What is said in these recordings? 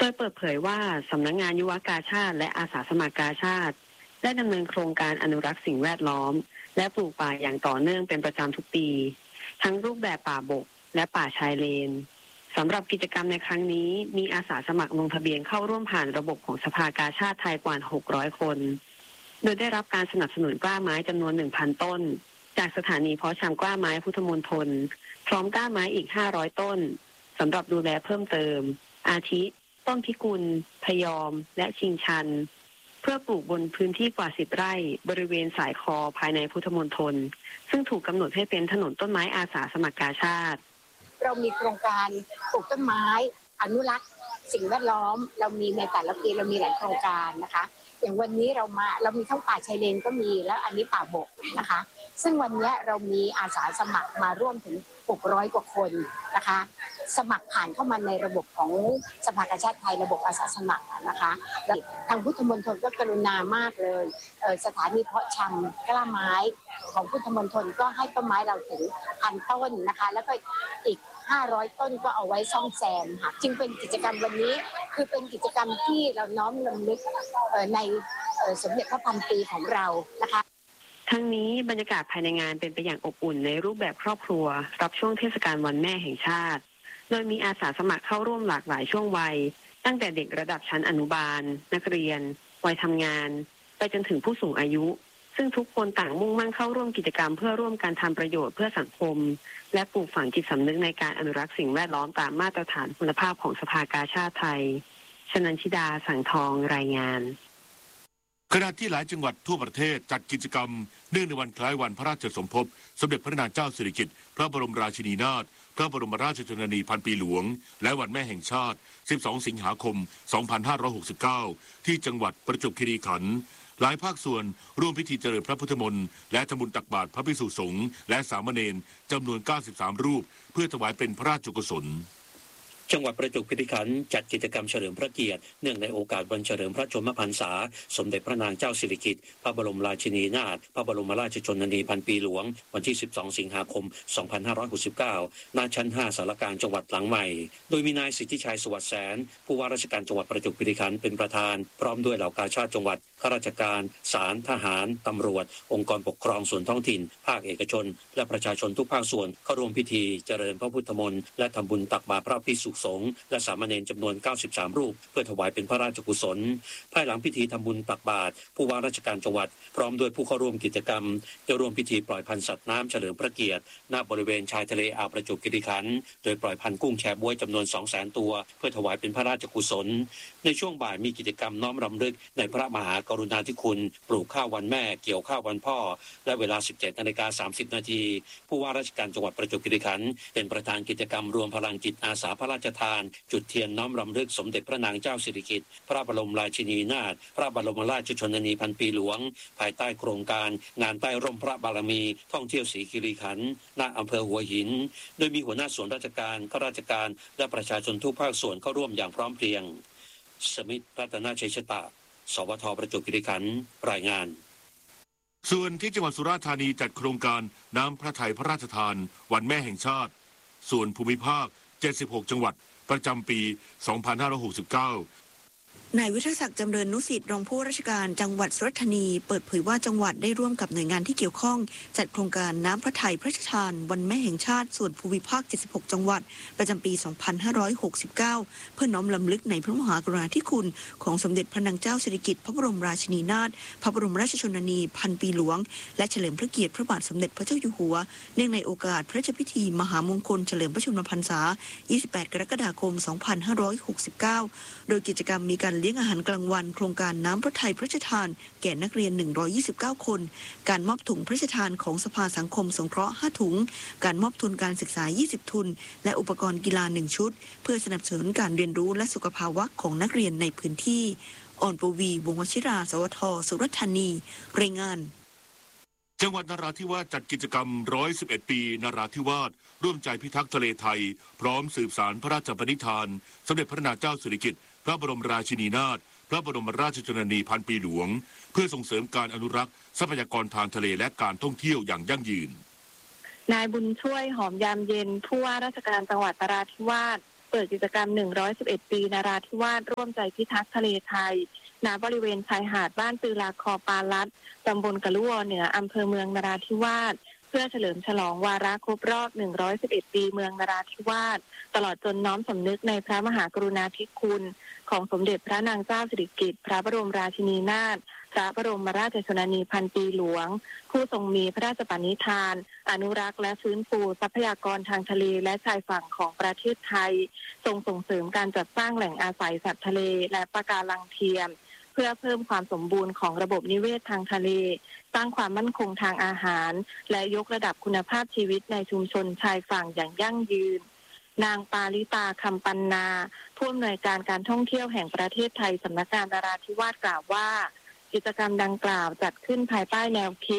ยเปิดเผยว่าสำนักงานยุวกาชาติและอาสาสมัครกาชาติได้ดำเนินโครงการอนุรักษ์สิ่งแวดล้อมและปลูกป่าอย่างต่อเนื่องเป็นประจำทุกปีทั้งรูปแบบป่าบกและป่าชายเลนสำหรับกิจกรรมในครั้งนี้มีอาสาสมัครลงทะเบียนเข้าร่วมผ่านระบบของสภากาชาติไทยกว่า600คนโดยได้รับการสนับสนุนกล้าไม้จำนวน 1,000 ต้นจากสถานีเพาะชำกล้าไม้พุทธมณฑลพร้อมกล้าไม้อีก500ต้นสำหรับดูแลเพิ่มเติมอาทิต้นพิกุลพยอมและชิงชันเพื่อปลูกบนพื้นที่กว่า10 ไร่บริเวณสายคอภายในพุทธมณฑลซึ่งถูกกำหนดให้เป็นถนนต้นไม้อาสาสมัครกาชาติเรามีโครงการปลูกต้นไม้อนุรักษ์สิ่งแวดล้อมเรามีในแต่ละปีเรามีหลายโครงการนะคะอย่างวันนี้เรามีทั้งป่าชายเลนก็มีแล้วอันนี้ป่าบกนะคะซึ่งวันนี้เรามีอาสาสมัครมาร่วมถึง600กว่าคนนะคะสมัครผ่านเข้ามาในระบบของสภากาชาติไทยระบบอาสาสมัครนะคะทางพุทธมณฑลก็กรุณามากเลยสถานีเพาะชำกล้าไม้ของพุทธมณฑลก็ให้ต้นไม้เราถึง1,000 ต้นนะคะแล้วก็อีก500 ต้นก็เอาไว้ซ่อมแซมค่ะจึงเป็นกิจกรรมวันนี้คือเป็นกิจกรรมที่เราน้อมรำลึกในสมเด็จพระพันปีของเรานะคะทั้งนี้บรรยากาศภายในงานเป็นไปอย่างอบอุ่นในรูปแบบครอบครัวรับช่วงเทศกาลวันแม่แห่งชาติโดยมีอาสาสมัครเข้าร่วมหลากหลายช่วงวัยตั้งแต่เด็กระดับชั้นอนุบาลนักเรียนวัยทำงานไปจนถึงผู้สูงอายุซึ่งทุกคนต่างมุ่งมั่นเข้าร่วมกิจกรรมเพื่อร่วมกันทำประโยชน์เพื่อสังคมและปลูกฝังจิตสำนึกในการอนุรักษ์สิ่งแวดล้อมตามมาตรฐานคุณภาพของสภากาชาติไทยชนันชิดาสังทองรายงานขณะที่หลายจังหวัดทั่วประเทศจัดกิจกรรมเนื่องในวันคล้ายวันพระราชสมภพสมเด็จพระนางเจ้าสิริกิติ์พระบรมราชินีนาถพระบรมราชชนนีพันปีหลวงและวันแม่แห่งชาติ12 สิงหาคม 2569ที่จังหวัดประจวบคีรีขันธ์หลายภาคส่วนร่วมพิธีเจริญพระพุทธมนต์และทำบุญตักบาตรพระภิกษุสงฆ์และสามเณรจำนวน93รูปเพื่อถวายเป็นพระราชกุศลจังหวัดประจวบคีรีขันธ์จัดกิจกรรมเฉลิมพระเกียรติเนื่องในโอกาสวันเฉลิมพระชนมพรรษาสมเด็จพระนางเจ้าสิริกิติ์พระบรมราชินีนาถพระบรมราชชนนีพันปีหลวงวันที่12 สิงหาคม 2569 ณ ชั้น 5 สารกลางจังหวัดหลังใหม่โดยมีนายสิทธิชัยสวัสดิ์แสนผู้ว่าราชการจังหวัดประจวบคีรีขันธ์เป็นประธานพร้อมด้วยเหล่ากาชาดจังหวัดข้าราชการศาลทหารตำรวจองค์กรปกครองส่วนท้องถิ่นภาคเอกชนและประชาชนทุกภาคส่วนเข้าร่วมพิธีเจริญพระพุทธมนต์และทำบุญตักบาตรพระภิกษุสงฆ์และสามเณรจำนวน93รูปเพื่อถวายเป็นพระราชกุศลภายหลังพิธีทำบุญตักบาตรผู้ว่าราชการจังหวัดพร้อมด้วยผู้เข้าร่วมกิจกรรมได้ร่วมพิธีปล่อยพันธุ์สัตว์น้ำเฉลิมพระเกียรติณบริเวณชายทะเลอ่าวประจวบคีรีขันธ์โดยปล่อยพันธุ์กุ้งแชบ๊วยจำนวน 200,000 ตัวเพื่อถวายเป็นพระราชกุศลในช่วงบ่ายมีกิจกรรมน้อมรำลึกในพระมหากรุณาธิคุณปลูกข้าววันแม่เกี่ยวข้าววันพ่อและเวลา 17:30 น.ผู้ว่าราชการจังหวัดประจวบคีรีขันธ์เป็นประธานกิจกรรมรวมพลังจิตอาสาพระราชทานจุดเทียนน้อมรำลึกสมเด็จพระนางเจ้าสิริกิติ์พระบรมราชินีนาถพระบรมราชชนนีพันปีหลวงภายใต้โครงการงานใต้ร่มพระบารมีท่องเที่ยวศรีคีรีขันธ์ณอำเภอหัวหินโดยมีหัวหน้าส่วนราชการข้าราชการและประชาชนทุกภาคส่วนเข้าร่วมอย่างพร้อมเพรียงสมิทธิ์รัตนชัยชตะสวท.ประจวบคีรีขันธ์รายงานส่วนที่จังหวัดสุราษฎร์ธานีจัดโครงการน้ำพระทัยพระราชทานวันแม่แห่งชาติส่วนภูมิภาค76จังหวัดประจำปี 2569 นายวิทยาศักดิ์จำเริญนุสิทธิ์รองผู้ราชการจังหวัดสุราษฎร์ธานีเปิดเผยว่าจังหวัดได้ร่วมกับหน่วยงานที่เกี่ยวข้องจัดโครงการน้ำพระทัยพระราชทานวันแม่แห่งชาติส่วนภูมิภาค76จังหวัดประจำปี 2569 เพื่อน้อมรำลึกในพระมหากรุณาธิคุณของสมเด็จพระนางเจ้าสิริกิติ์พระบรมราชินีนาถพระบรมราชชนนีพันปีหลวงและเฉลิมพระเกียรติพระบาทสมเด็จพระเจ้าอยู่หัวเนื่องในโอกาสพระราชพิธีมหามงคลเฉลิมพระชนมพรรษา 28 กรกฎาคม 2569 โดยกิจกรรมมีการเลี้ยงอาหารกลางวันโครงการน้ำพระทัยพระราชทานแก่นักเรียน129คนการมอบถุงพระราชทานของสภาสังคมสงเคราะห์5ถุงการมอบทุนการศึกษา20ทุนและอุปกรณ์กีฬา1ชุดเพื่อสนับสนุนการเรียนรู้และสุขภาวะของนักเรียนในพื้นที่อ่อนปวีวงศ์วชิราสวท.สุราษฎร์ธานีรายงานจังหวัดนราธิวาสจัดกิจกรรม111ปีนราธิวาสร่วมใจพิทักษ์ทะเลไทยพร้อมสืบสานพระราชปณิธานสมเด็จพระนางเจ้าสิริกิติ์พระบรมราชินีนาถพระบรมราชชนนีพันปีหลวงเพื่อส่งเสริมการอนุรักษ์ทรัพยากรทางทะเลและการท่องเที่ยวอย่างยั่งยืนนายบุญช่วยหอมยามเย็นผู้ว่าราชการจังหวัดนราธิวาสเปิดกิจกรรม111ปีนราธิวาสร่วมใจพิทักษ์ทะเลไทยณบริเวณชายหาดบ้านตือลาคอปาลัดตำบลกะลุวเหนืออำเภอเมืองนราธิวาสเพื่อเฉลิมฉลองวาระครบรอบ111ปีเมืองนราธิวาสตลอดจนน้อมสำนึกในพระมหากรุณาธิคุณของสมเด็จพระนางเจ้าสิริกิติ์พระบรมราชินีนาถพระบรมราชชนนีพันปีหลวงผู้ทรงมีพระราชปณิธานอนุรักษ์และฟื้นฟูทรัพยากรทางทะเลและชายฝั่งของประเทศไทยทรงส่งเสริมการจัดสร้างแหล่งอาศัยสัตว์ทะเลและปะการังเทียมเพื่อเพิ่มความสมบูรณ์ของระบบนิเวศทางทะเลสร้างความมั่นคงทางอาหารและยกระดับคุณภาพชีวิตในชุมชนชายฝั่งอย่างยั่งยืนนางปาลิตาคำปันนาผู้อำนวยการการท่องเที่ยวแห่งประเทศไทยสำนักงานนราธิวาสกล่าวว่ากิจกรรมดังกล่าวจัดขึ้นภายใต้แนวคิด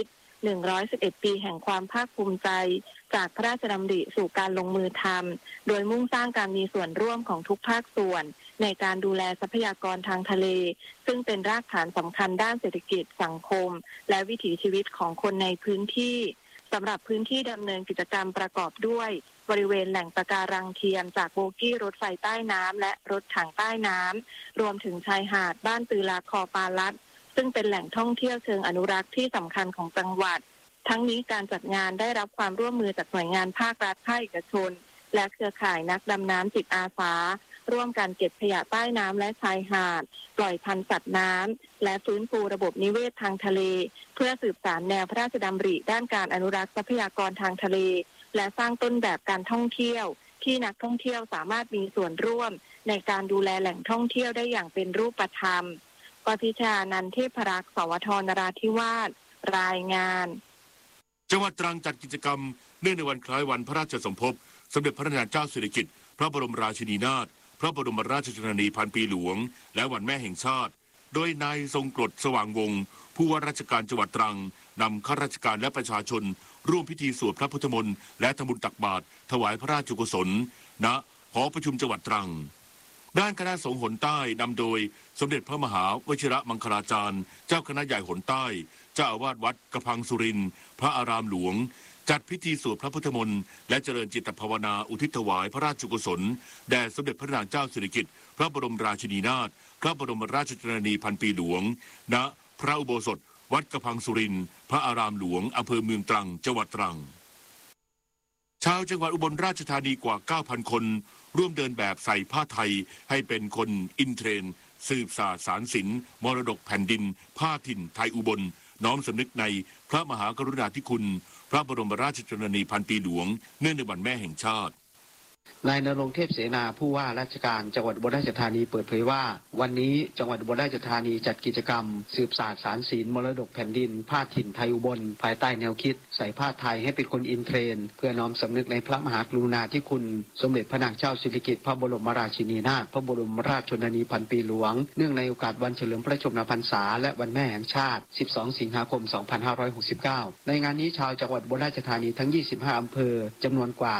111ปีแห่งความภาคภูมิใจจากพระราชดำริสู่การลงมือทำโดยมุ่งสร้างการมีส่วนร่วมของทุกภาคส่วนในการดูแลทรัพยากรทางทะเลซึ่งเป็นรากฐานสำคัญด้านเศรษฐกิจสังคมและวิถีชีวิตของคนในพื้นที่สำหรับพื้นที่ดำเนินกิจกรรมประกอบด้วยบริเวณแหล่งปะการังเทียมจากโบกี้รถไฟใต้น้ำและรถถังใต้น้ำรวมถึงชายหาดบ้านตือลาคอปาลัดซึ่งเป็นแหล่งท่องเที่ยวเชิงอนุรักษ์ที่สำคัญของจังหวัดทั้งนี้การจัดงานได้รับความร่วมมือจากหน่วยงานภาครัฐภาคเอกชนและเครือข่ายนักดำน้ำจิตอาสาร่วมกันเก็บขยะใต้น้ำและชายหาดปล่อยพันธุ์สัตว์น้ำและฟื้นฟูระบบนิเวศทางทะเลเพื่อสืบสานแนวพระราชดำริด้านการอนุรักษ์ทรัพยากรทางทะเลและสร้างต้นแบบการท่องเที่ยวที่นักท่องเที่ยวสามารถมีส่วนร่วมในการดูแลแหล่งท่องเที่ยวได้อย่างเป็นรูปธรรมปพิชานันท์เทพรักษ์สวทนราธิวาสรายงานจังหวัดตรังจัดกิจกรรมเนื่องในวันคล้ายวันพระราชสมภพสมเด็จพระนางเจ้าสิริกิติ์พระบรมราชินีนาถพระบรมราชชนนีพันปีหลวงและวันแม่แห่งชาติโดยนายทรงกรดสว่างวงศ์ผู้ว่าราชการจังหวัดตรังนำข้าราชการและประชาชนร่วมพิธีสวดพระพุทธมนต์และทำบุญตักบาตรถวายพระราชกุศลณหอประชุมจังหวัดตรังด้านคณะสงฆ์หนใต้นำโดยสมเด็จพระมหาวชิระมังคลาจารย์เจ้าคณะใหญ่หนใต้เจ้าอาวาสวัดกระพังสุรินทร์พระอารามหลวงจัดพิธีสวดพระพุทธมนต์และเจริญจิตภาวนาอุทิศถวายพระราชกุศลแด่สมเด็จพระนางเจ้าสิริกิติ์พระบรมราชินีนาถพระบรมราชชนนีพันปีหลวงณพระอุโบสถวัดกระพังสุรินทร์พระอารามหลวงอำเภอเมืองตรังจังหวัดตรังชาวจังหวัดอุบลราชธานีกว่า 9,000 คนร่วมเดินแบบใส่ผ้าไทยให้เป็นคนอินเทรนด์สืบสานสารศิลป์มรดกแผ่นดินผ้าถิ่นไทยอุบลน้อมสำนึกในพระมหากรุณาธิคุณพระบรมราชชนนีพันปีหลวงเนื่องในวันแม่แห่งชาตินายณรงค์เทพเสนาผู้ว่าราชการจังหวัดอุบลราชธานีเปิดเผยว่าวันนี้จังหวัดอุบลราชธานีจัดกิจกรรมสืบสานสารศิลป์มรดกแผ่นดินผ้าถิ่นไทยอุบลภายใต้แนวคิดใส่ผ้าไทยให้เป็นคนอินเทรนด์เพื่อน้อมสำนึกในพระมหากรุณาธิคุณสมเด็จพระนางเจ้าสิริกิติ์พระบรมราชินีนาถพระบรมราชชนนีพันปีหลวงเนื่องในโอกาสวันเฉลิมพระชนมพรรษาและวันแม่แห่งชาติ12 สิงหาคม 2569ในงานนี้ชาวจังหวัดอุบลราชธานีทั้ง25อำเภอจำนวนกว่า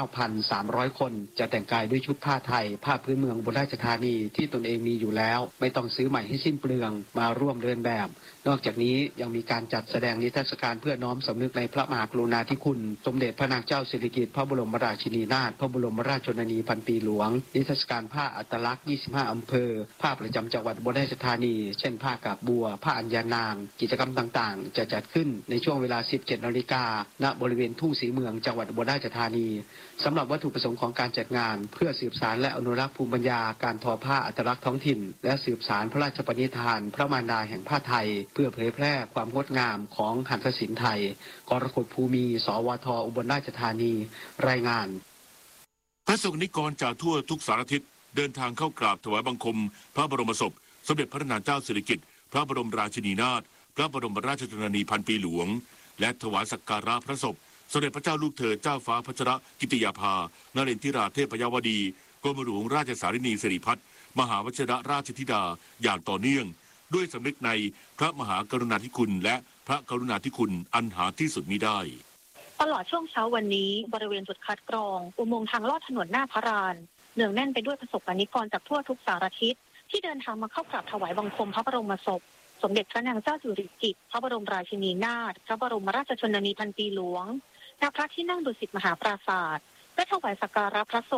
9,300 คนจะแต่งกายด้วยชุดผ้าไทยผ้าพื้นเมืองอุบลราชธานีที่ตนเองมีอยู่แล้วไม่ต้องซื้อใหม่ให้สิ้นเปลืองมาร่วมเดินแบบนอกจากนี้ยังมีการจัดแสดงนิทรรศการเพื่อน้อมสำนึกในพระมหากรุณาธิคุณสมเด็จพระนางเจ้าสิริกิติ์พระบรมราชินีนาถพระบรมราชชนนีพันปีหลวงนิทรรศการผ้าอัตลักษณ์25อำเภอผ้าประจำจังหวัดอุบลราชธานีเช่นผ้ากาบบัวผ้าอัญญานางกิจกรรมต่างๆจะจัดขึ้นในช่วงเวลา 17 นาฬิกาณบริเวณทุ่งศรีเมืองจังหวัดอุบลราชธานีสำหรับวัตถุประสงค์ของการจัดงานเพื่อสืบสานและอนุรักษ์ภูมิปัญญาการทอผ้าอัตลักษณ์ท้องถิ่นและสืบสานพระราชปณิธานพระมารดาแห่งผ้าไทยเพื่อเผยแพร่ความงดงามของหัตถศิลป์ไทยกรกฎภูมิสวทอุบลราชธานีรายงานพระสงฆ์นิกรจากทั่วทุกสารทิศเดินทางเข้ากราบถวายบังคมพระบรมศพสมเด็จพระนางเจ้าสิริกิติ์พระบรมราชินีนาถพระบรมราชชนนีพันปีหลวงและถวายสักการะพระศพสมเด็จพระเจ้าลูกเธอเจ้าฟ้าพัชรกิติยาภานเรนทิราเทพยวดีกรมหลวงราชสารินีสิริพัฒน์มหาวชิรราชธิดาอย่างต่อเนื่องด้วยสำนึกในพระมหากรุณาธิคุณและพระกรุณาธิคุณอันหาที่สุดมิได้ตลอดช่วงเช้าวันนี้บริเวณจุดคัดกรองอุโมงค์ทางลอดถนนหน้าพระลานเนืองแน่นไปด้วยประสบกนิกรจากทั่วทุกสารทิศที่เดินทางมาเข้ากราบถวายบังคมพระบรมศพสมเด็จพระนางเจ้าสิริกิติ์พระบรมราชินีนาถพระบรมราชชนนีพันปีหลวงณพระที่นั่งดุสิตมหาปราสาทและถวายสักการะพระศพ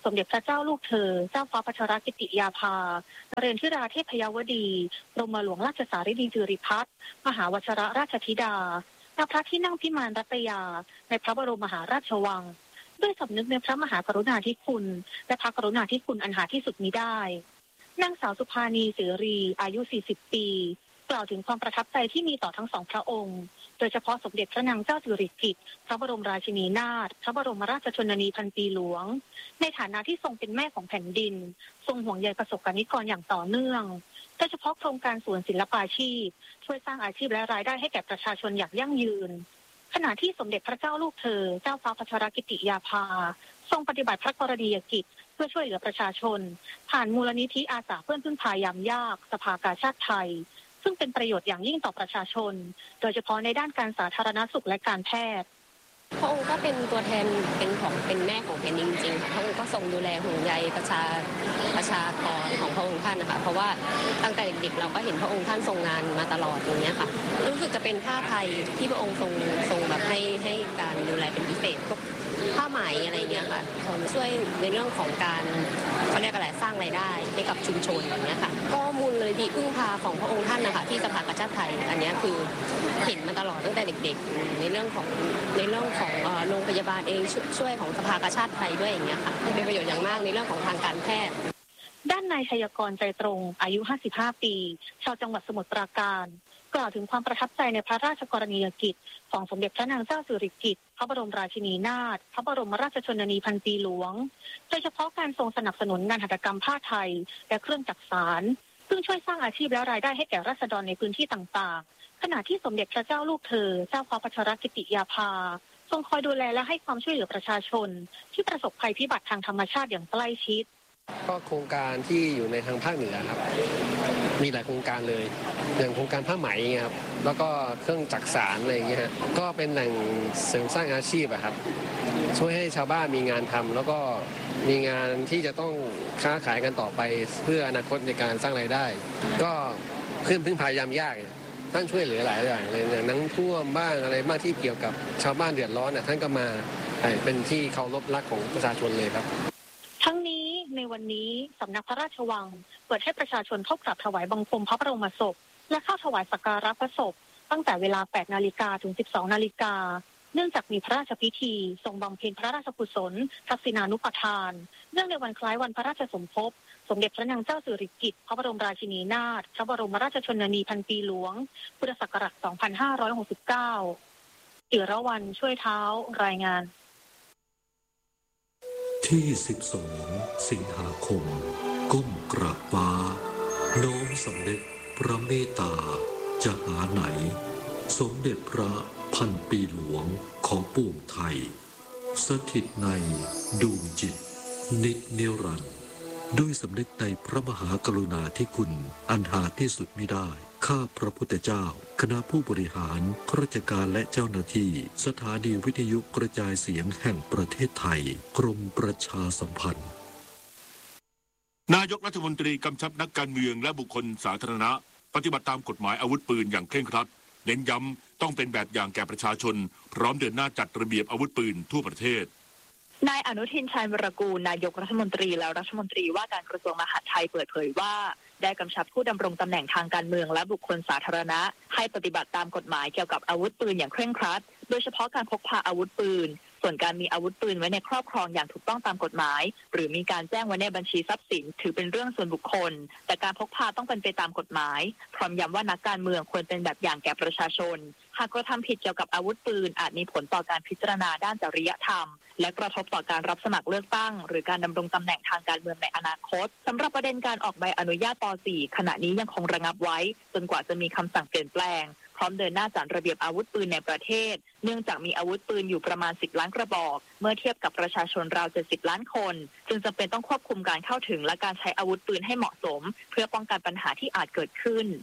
สมเด็จพระเจ้าลูกเธอเจ้าฟ้าพัชรกิติยาภานเรนทิราเทพยวดีบรมหลวงราชสารีดีสิริพัฒน์มหาวชิรราชธิดาณพระที่นั่งพิมานรัตยาในพระบรมมหาราชวังด้วยสำนึกในพระมหากรุณาธิคุณและพระกรุณาธิคุณอันหาที่สุดมิได้นางสาวสุภานีเสรีอายุ40ปีกล่าวถึงความประทับใจที่มีต่อทั้งสองพระองค์โดยเฉพาะสมเด็จพระนางเจ้าสิริกิติ์พระบรมราชินีนาถพระบรมราชชนนีพันปีหลวงในฐานะที่ทรงเป็นแม่ของแผ่นดินทรงห่วงใยประสบกนิกรอย่างต่อเนื่องโดยเฉพาะโครงการสวนศิลปาชีพช่วยสร้างอาชีพและรายได้ให้แก่ประชาชนอย่างยั่งยืนขณะที่สมเด็จพระเจ้าลูกเธอเจ้าฟ้าพัชรกิติยาภาทรงปฏิบัติพระกรณียกิจเพื่อช่วยเหลือประชาชนผ่านมูลนิธิอาสาเพื่อนพึ่งพายามยากสภากาชาดไทยซึ่งเป็นประโยชน์อย่างยิ่งต่อประชาชนโดยเฉพาะในด้านการสาธารณสุขและการแพทย์พระองค์ก็เป็นตัวแทนเป็นแม่ของแผ่นดินจริงๆพระองค์ก็ทรงดูแลห่วงใยประชากรของพระองค์ท่านนะคะเพราะว่าตั้งแต่เด็กๆเราก็เห็นพระองค์ท่านทรงงานมาตลอดอย่างเงี้ยค่ะรู้สึกจะเป็นผ้าไทยที่พระองค์ทรงแบบให้การดูแลเป็นพิเศษพวกผ้าไหมอะไรเงี้ยค่ะช่วยในเรื่องของการเขาเรียกอะไรสร้างรายได้ให้กับชุมชนอย่างเงี้ยค่ะก็มูลนิธิพึ่งพาของพระองค์ท่านนะคะที่สภากาชาดไทยอันนี้คือเห็นมาตลอดตั้งแต่เด็กๆในเรื่องของโรงพยาบาลเองช่วยของสภากาชาดไทยด้วยอย่างเงี้ยค่ะเป็นประโยชน์อย่างมากในเรื่องของทางการแพทย์ด้านนายชัยกรใจตรงอายุ55ปีชาวจังหวัดสมุทรปราการกล่าวถึงความประทับใจในพระราชกรณียกิจของสมเด็จพระนางเจ้าสิริกิติ์พระบรมราชินีนาถพระบรมราชชนนีพันปีหลวงโดยเฉพาะการทรงสนับสนุนงานหัตถกรรมผ้าไทยและเครื่องจักสานซึ่งช่วยสร้างอาชีพและรายได้ให้แก่ราษฎรในพื้นที่ต่างๆขณะที่สมเด็จพระเจ้าลูกเธอเจ้าฟ้าพัชรกิติยาภาทรงคอยดูแลและให้ความช่วยเหลือประชาชนที่ประสบภัยพิบัติทางธรรมชาติอย่างใกล้ชิดก็โครงการที่อยู่ในทางภาคเหนือครับมีหลายโครงการเลยอย่างโครงการผ้าไหมครับแล้วก็เครื่องจักสานอะไรอย่างเงี้ยก็เป็นแหล่งเสริมสร้างอาชีพอะครับช่วยให้ชาวบ้านมีงานทำแล้วก็มีงานที่จะต้องค้าขายกันต่อไปเพื่ออนาคตในการสร้างรายได้ก็พึ่งพายามยากท่านช่วยเหลือหลายอย่างเลยอย่างน้ำท่วมบ้างอะไรบ้างที่เกี่ยวกับชาวบ้านเดือดร้อนท่านก็มาเป็นที่เคารพรักของประชาชนเลยครับทั้งนี้ในวันนี้สำนักพระราชวังเปิดให้ประชาชนเข้ากราบถวายบังคมพระบรมศพและเข้าถวายสักการะพระศพตั้งแต่เวลา 8 นาฬิกาถึง 12 นาฬิกาเนื่องจากมีพระราชพิธีทรงบำเพ็ญพระราชกุศลทักษิณานุปทานเนื่องในวันคล้ายวันพระราชสมภพสมเด็จพระนางเจ้าสิริกิติ์พระบรมราชินีนาถพระบรมราชชนนีพันปีหลวงพุทธศักราช 2569 จิรวรรณช่วยเท้ารายงานที่12 สิงหาคมก้มกราบฟ้าน้อมสำเร็จพระเมตตาจะหาไหนสมเด็จพระพันปีหลวงของปวงไทยสถิตในดวงจิตนิจนิรันดร์ด้วยสำนึกในพระมหากรุณาธิคุณอันหาที่สุดมิได้ข้าพระพุทธเจ้าคณะผู้บริหารข้าราชการและเจ้าหน้าที่สถานีวิทยุกระจายเสียงแห่งประเทศไทยกรมประชาสัมพันธ์นายกรัฐมนตรีกำชับนักการเมืองและบุคคลสาธารณะปฏิบัติตามกฎหมายอาวุธปืนอย่างเคร่งครัดเน้นย้ำต้องเป็นแบบอย่างแก่ประชาชนพร้อมเดินหน้าจัดระเบียบอาวุธปืนทั่วประเทศนายอนุทินชาญวรกูลนายกรัฐมนตรีและรัฐมนตรีว่าการกระทรวงมหาดไทยเปิดเผยว่าได้กำชับผู้ดำรงตำแหน่งทางการเมืองและบุคคลสาธารณะให้ปฏิบัติตามกฎหมายเกี่ยวกับอาวุธปืนอย่างเคร่งครัดโดยเฉพาะการพกพาอาวุธปืนส่วนการมีอาวุธปืนไว้ในครอบครองอย่างถูกต้องตามกฎหมายหรือมีการแจ้งไว้ในบัญชีทรัพย์สินถือเป็นเรื่องส่วนบุคคลแต่การพกพาต้องเป็นไปตามกฎหมายพร้อมย้ำว่านักการเมืองควรเป็นแบบอย่างแก่ประชาชนหากกระทำผิดเกี่ยวกับอาวุธปืนอาจมีผลต่อการพิจารณาด้านจริยธรรมและกระทบต่อการรับสมัครเลือกตั้งหรือการดำรงตำแหน่งทางการเมืองในอนาคตสำหรับประเด็นการออกใบอนุญาตป .4 ขณะนี้ยังคงระงับไว้จนกว่าจะมีคำสั่งเปลี่ยนแปลงพร้อมเดินหน้าจัดระเบียบอาวุธปืนในประเทศเนื่องจากมีอาวุธปืนอยู่ประมาณ10 ล้านกระบอกเมื่อเทียบกับประชาชนราว70 ล้านคนจึงจำเป็นต้องควบคุมการเข้าถึงและการใช้อาวุธปืนให้เหมาะสมเพื่อป้องกันปัญหาที่อาจเกิดขึ้น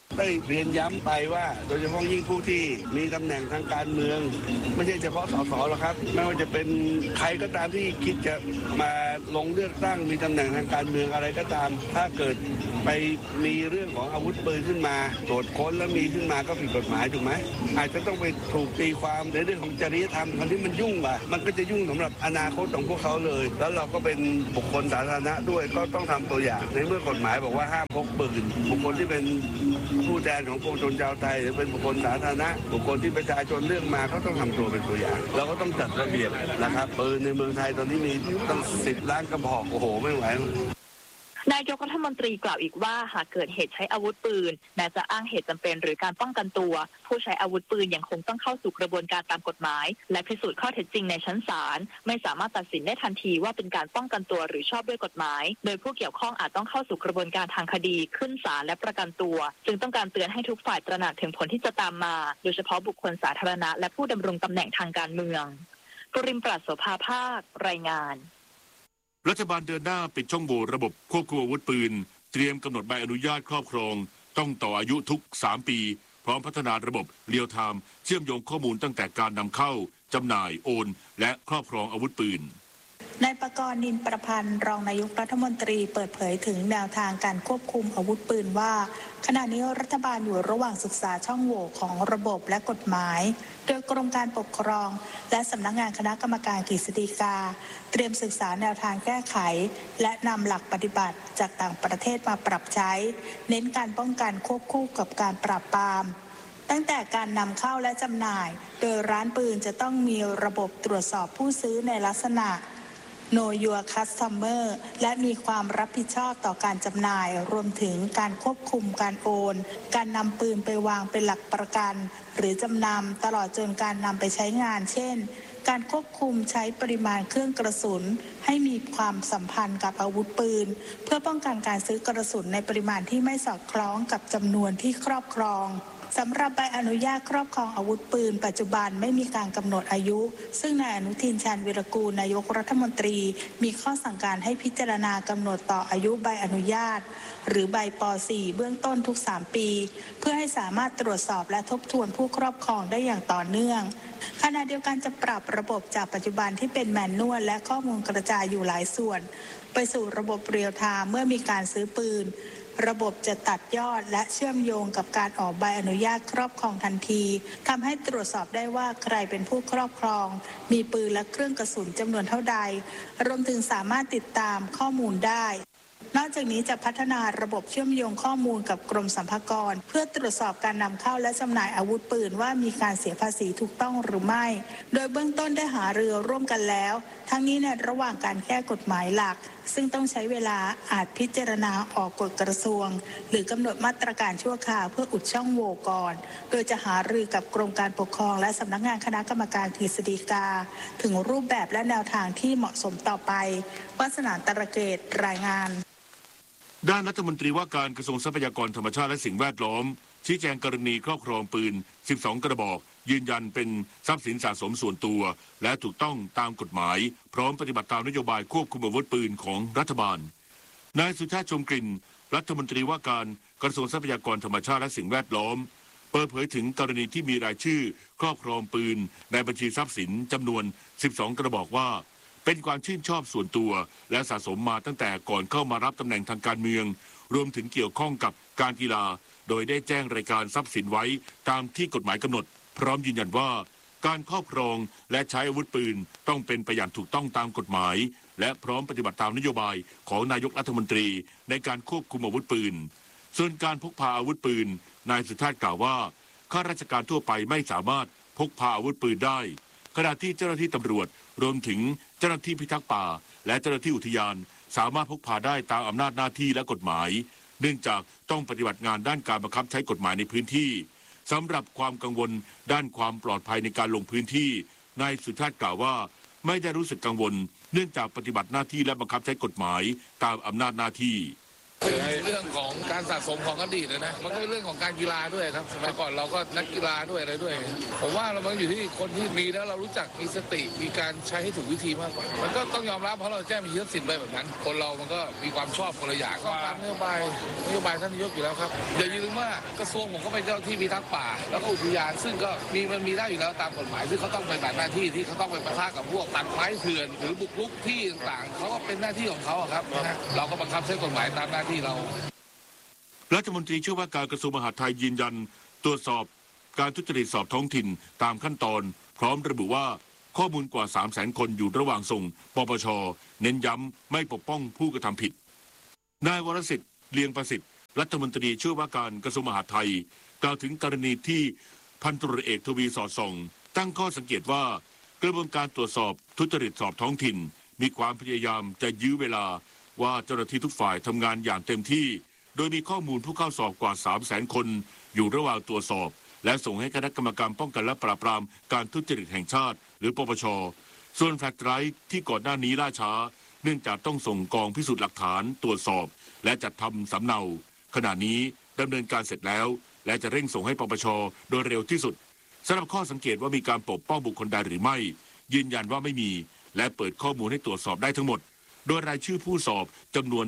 ได้เรียนย้ำไปว่าโดยเฉพาะยิ่งผู้ที่มีตำแหน่งทางการเมืองไม่ใช่เฉพาะสสหรอกครับไม่ว่าจะเป็นใครก็ตามที่คิดจะมาลงเลือกตั้งมีตำแหน่งทางการเมืองอะไรก็ตามถ้าเกิดไปมีเรื่องของอาวุธปืนขึ้นมาตรวจค้นแล้วมีขึ้นมาก็ผิดกฎหมายถูกไหมอาจจะต้องไปถูกตีความในเรื่องของจริยธรรมคนที่มันยุ่งว่ะมันก็จะยุ่งสำหรับอนาคตของพวกเขาเลยแล้วเราก็เป็นบุคคลสาธารณะด้วยก็ต้องทำตัวอย่างในเมื่อกฎหมายบอกว่าห้ามพกปืนบุคคลที่เป็นผู้แทนของปวงชนชาวไทยหรือเป็นบุคคลสาธารณะบุคคลที่ประชาชนเลือกมาเขาต้องทำตัวเป็นตัวอย่างเราก็ต้องจัดระเบียบนะครับปืนในเมืองไทยตอนนี้มีตั้ง10 ล้านกระบอกโอ้โหไม่ไหวนายกรัฐมนตรีกล่าวอีกว่าหากเกิดเหตุใช้อาวุธปืนแม้จะอ้างเหตุจำเป็นหรือการป้องกันตัวผู้ใช้อาวุธปืนยังคงต้องเข้าสู่กระบวนการตามกฎหมายและพิสูจน์ข้อเท็จจริงในชั้นศาลไม่สามารถตัดสินได้ทันทีว่าเป็นการป้องกันตัวหรือชอบด้วยกฎหมายโดยผู้เกี่ยวข้องอาจต้องเข้าสู่กระบวนการทางคดีขึ้นศาลและประกันตัวจึงต้องการเตือนให้ทุกฝ่ายตระหนักถึงผลที่จะตามมาโดยเฉพาะบุคคลสาธารณะและผู้ดำรงตำแหน่งทางการเมืองปริมปราศโสภาภาครายงานรัฐบาลเดินหน้าปิดช่องโหว่ระบบควบคุมอาวุธปืนเตรียมกำหนดใบอนุญาตครอบครองต้องต่ออายุทุก3 ปีพร้อมพัฒนาระบบเรียลไทม์เชื่อมโยงข้อมูลตั้งแต่การนำเข้าจำหน่ายโอนและครอบครองอาวุธปืนนายปกรณ์ นินประพันธ์รองนายกรัฐมนตรีเปิดเผยถึงแนวทางการควบคุมอาวุธปืนว่าขณะนี้รัฐบาลอยู่ระหว่างศึกษาช่องโหว่ของระบบและกฎหมายโดยกรมการปกครองและสำนักงานคณะกรรมการกฤษฎีกาเตรียมศึกษาแนวทางแก้ไขและนำหลักปฏิบัติจากต่างประเทศมาปรับใช้เน้นการป้องกันควบคู่กับการปราบปรามตั้งแต่การนำเข้าและจำหน่ายโดยร้านปืนจะต้องมีระบบตรวจสอบผู้ซื้อในลักษณะKnow Your Customer และมีความรับผิดชอบต่อการจำหน่ายรวมถึงการควบคุมการโอนการนำปืนไปวางเป็นหลักประกันหรือจำนำตลอดจนการนำไปใช้งานเช่นการควบคุมใช้ปริมาณเครื่องกระสุนให้มีความสัมพันธ์กับอาวุธปืนเพื่อป้องกันการซื้อกระสุนในปริมาณที่ไม่สอดคล้องกับจำนวนที่ครอบครองสำหรับใบอนุญาตครอบครองอาวุธปืนปัจจุบันไม่มีการกำหนดอายุซึ่งนายอนุทิน ชาญวีรกูลนายกรัฐมนตรีมีข้อสั่งการให้พิจารณากำหนดต่ออายุใบอนุญาตหรือใบป.4 เบื้องต้นทุก3 ปีเพื่อให้สามารถตรวจสอบและทบทวนผู้ครอบครองได้อย่างต่อเนื่องขณะเดียวกันจะปรับระบบจากปัจจุบันที่เป็นแมนนวลและข้อมูลกระจายอยู่หลายส่วนไปสู่ระบบเรียลไทม์เมื่อมีการซื้อปืนระบบจะตัดยอดและเชื่อมโยงกับการออกใบอนุญาตครอบครองทันทีทำให้ตรวจสอบได้ว่าใครเป็นผู้ครอบครองมีปืนและเครื่องกระสุนจำนวนเท่าใดรวมถึงสามารถติดตามข้อมูลได้นอกจากนี้จะพัฒนาระบบเชื่อมโยงข้อมูลกับกรมสรรพากรเพื่อตรวจสอบการนำเข้าและจำหน่ายอาวุธปืนว่ามีการเสียภาษีถูกต้องหรือไม่โดยเบื้องต้นได้หารือร่วมกันแล้วทั้งนี้ในระหว่างการแก้กฎหมายหลักซึ่งต้องใช้เวลาอาจพิจารณาออกกฎกระทรวงหรือกำหนดมาตรการชั่วคราวเพื่ออุดช่องโหว่ก่อนโดยจะหารือกับกรมการปกครองและสำนักงานคณะกรรมการกฤษฎีกาถึงรูปแบบและแนวทางที่เหมาะสมต่อไปวาสนาตระเกตรายงานด้านรัฐมนตรีว่าการกระทรวงทรัพยากรธรรมชาติและสิ่งแวดล้อมชี้แจงกรณีครอบครองปืน12 กระบอกยืนยันเป็นทรัพย์สินสะสมส่วนตัวและถูกต้องตามกฎหมายพร้อมปฏิบัติตามนโยบายควบคุมอาวุธปืนของรัฐบาลนายสุชาติชมกลิ่นรัฐมนตรีว่าการกระทรวงทรัพยากรธรรมชาติและสิ่งแวดล้อมเปิดเผยถึงกรณีที่มีรายชื่อครอบครองปืนในบัญชีทรัพย์สินจำนวน12 กระบอกว่าเป็นความชื่นชอบส่วนตัวและสะสมมาตั้งแต่ก่อนเข้ามารับตำแหน่งทางการเมืองรวมถึงเกี่ยวข้องกับการกีฬาโดยได้แจ้งรายการทรัพย์สินไว้ตามที่กฎหมายกำหนดพร้อมยืนยันว่าการครอบครองและใช้อาวุธปืนต้องเป็นไปอย่างถูกต้องตามกฎหมายและพร้อมปฏิบัติตามนโยบายของนายกรัฐมนตรีในการควบคุมอาวุธปืนส่วนการพกพาอาวุธปืนนายสุชาติกล่าวว่าข้าราชการทั่วไปไม่สามารถพกพาอาวุธปืนได้ขณะที่เจ้าหน้าที่ตำรวจรวมถึงเจ้าหน้าที่พิทักษ์ป่าและเจ้าหน้าที่อุทยานสามารถพกพาได้ตามอำนาจหน้าที่และกฎหมายเนื่องจากต้องปฏิบัติงานด้านการบังคับใช้กฎหมายในพื้นที่สำหรับความกังวลด้านความปลอดภัยในการลงพื้นที่นายสุชาติกล่าวว่าไม่ได้รู้สึกกังวลเนื่องจากปฏิบัติหน้าที่และบังคับใช้กฎหมายตามอำนาจหน้าที่ในเรื่องของการการสะสมของอดีตนะมันก็เป็นเรื่องของการกีฬาด้วยครับสมัยก่อนเราก็นักกีฬาด้วยอะไรด้วยผมว่าเรามันอยู่ที่คนที่มีแล้วเรารู้จักมีสติมีการใช้ให้ถูกวิธีมากกว่ามันก็ต้องยอมรับเพราะเราแจ้งมียึดสินไปแบบนั้นคนเรามันก็มีความชอบคนละอย่างก็ตามนโยบายท่านนายกอยู่แล้วครับอย่าลืมว่ากระทรวงผมก็เป็นเจ้าที่พิทักษ์ป่าแล้วก็อุทยานซึ่งก็มันมีได้อยู่แล้วตามกฎหมายซึ่งเขาต้องปฏิบัติหน้าที่ที่เขาต้องไปปะทะกับพวกตัดไม้เถื่อนหรือบุกรุกที่ต่างๆเขาก็เป็นหน้าที่ของเขาครับเราก็บังคับใช้กฎหมายตามหน้าที่เรารัฐมนตรีช่วยว่าการกระทรวงมหาดไทยยืนยันตรวจสอบการทุจริตสอบท้องถิ่นตามขั้นตอนพร้อมระบุว่าข้อมูลกว่า 300,000 คนอยู่ระหว่างส่งปปช.เน้นย้ำไม่ปกป้องผู้กระทำผิดนายวรสิทธิ์เลียงประสิทธิ์รัฐมนตรีช่วยว่าการกระทรวงมหาดไทยกล่าวถึงกรณีที่พันตำรวจเอกทวีสอดส่องตั้งข้อสังเกตว่ากระบวนการตรวจสอบทุจริตสอบท้องถิ่นมีความพยายามจะยื้อเวลาว่าเจ้าหน้าที่ทุกฝ่ายทำงานอย่างเต็มที่โดยมีข้อมูลผู้เข้าสอบกว่า 300,000 คนอยู่ระหว่างตรวจสอบและส่งให้คณะกรรมการป้องกันและปราบปรามการทุจริตแห่งชาติหรือปปช.ส่วนแฟลชไดรฟ์ที่ก่อนหน้านี้ล่าช้าเนื่องจากต้องส่งกองพิสูจน์หลักฐานตรวจสอบและจัดทำสำเนาขณะนี้ดำเนินการเสร็จแล้วและจะเร่งส่งให้ปปช.โดยเร็วที่สุดสำหรับข้อสังเกตว่ามีการปกป้องบุคคลใดหรือไม่ยืนยันว่าไม่มีและเปิดข้อมูลให้ตรวจสอบได้ทั้งหมดโดยรายชื่อผู้สอบจำนวน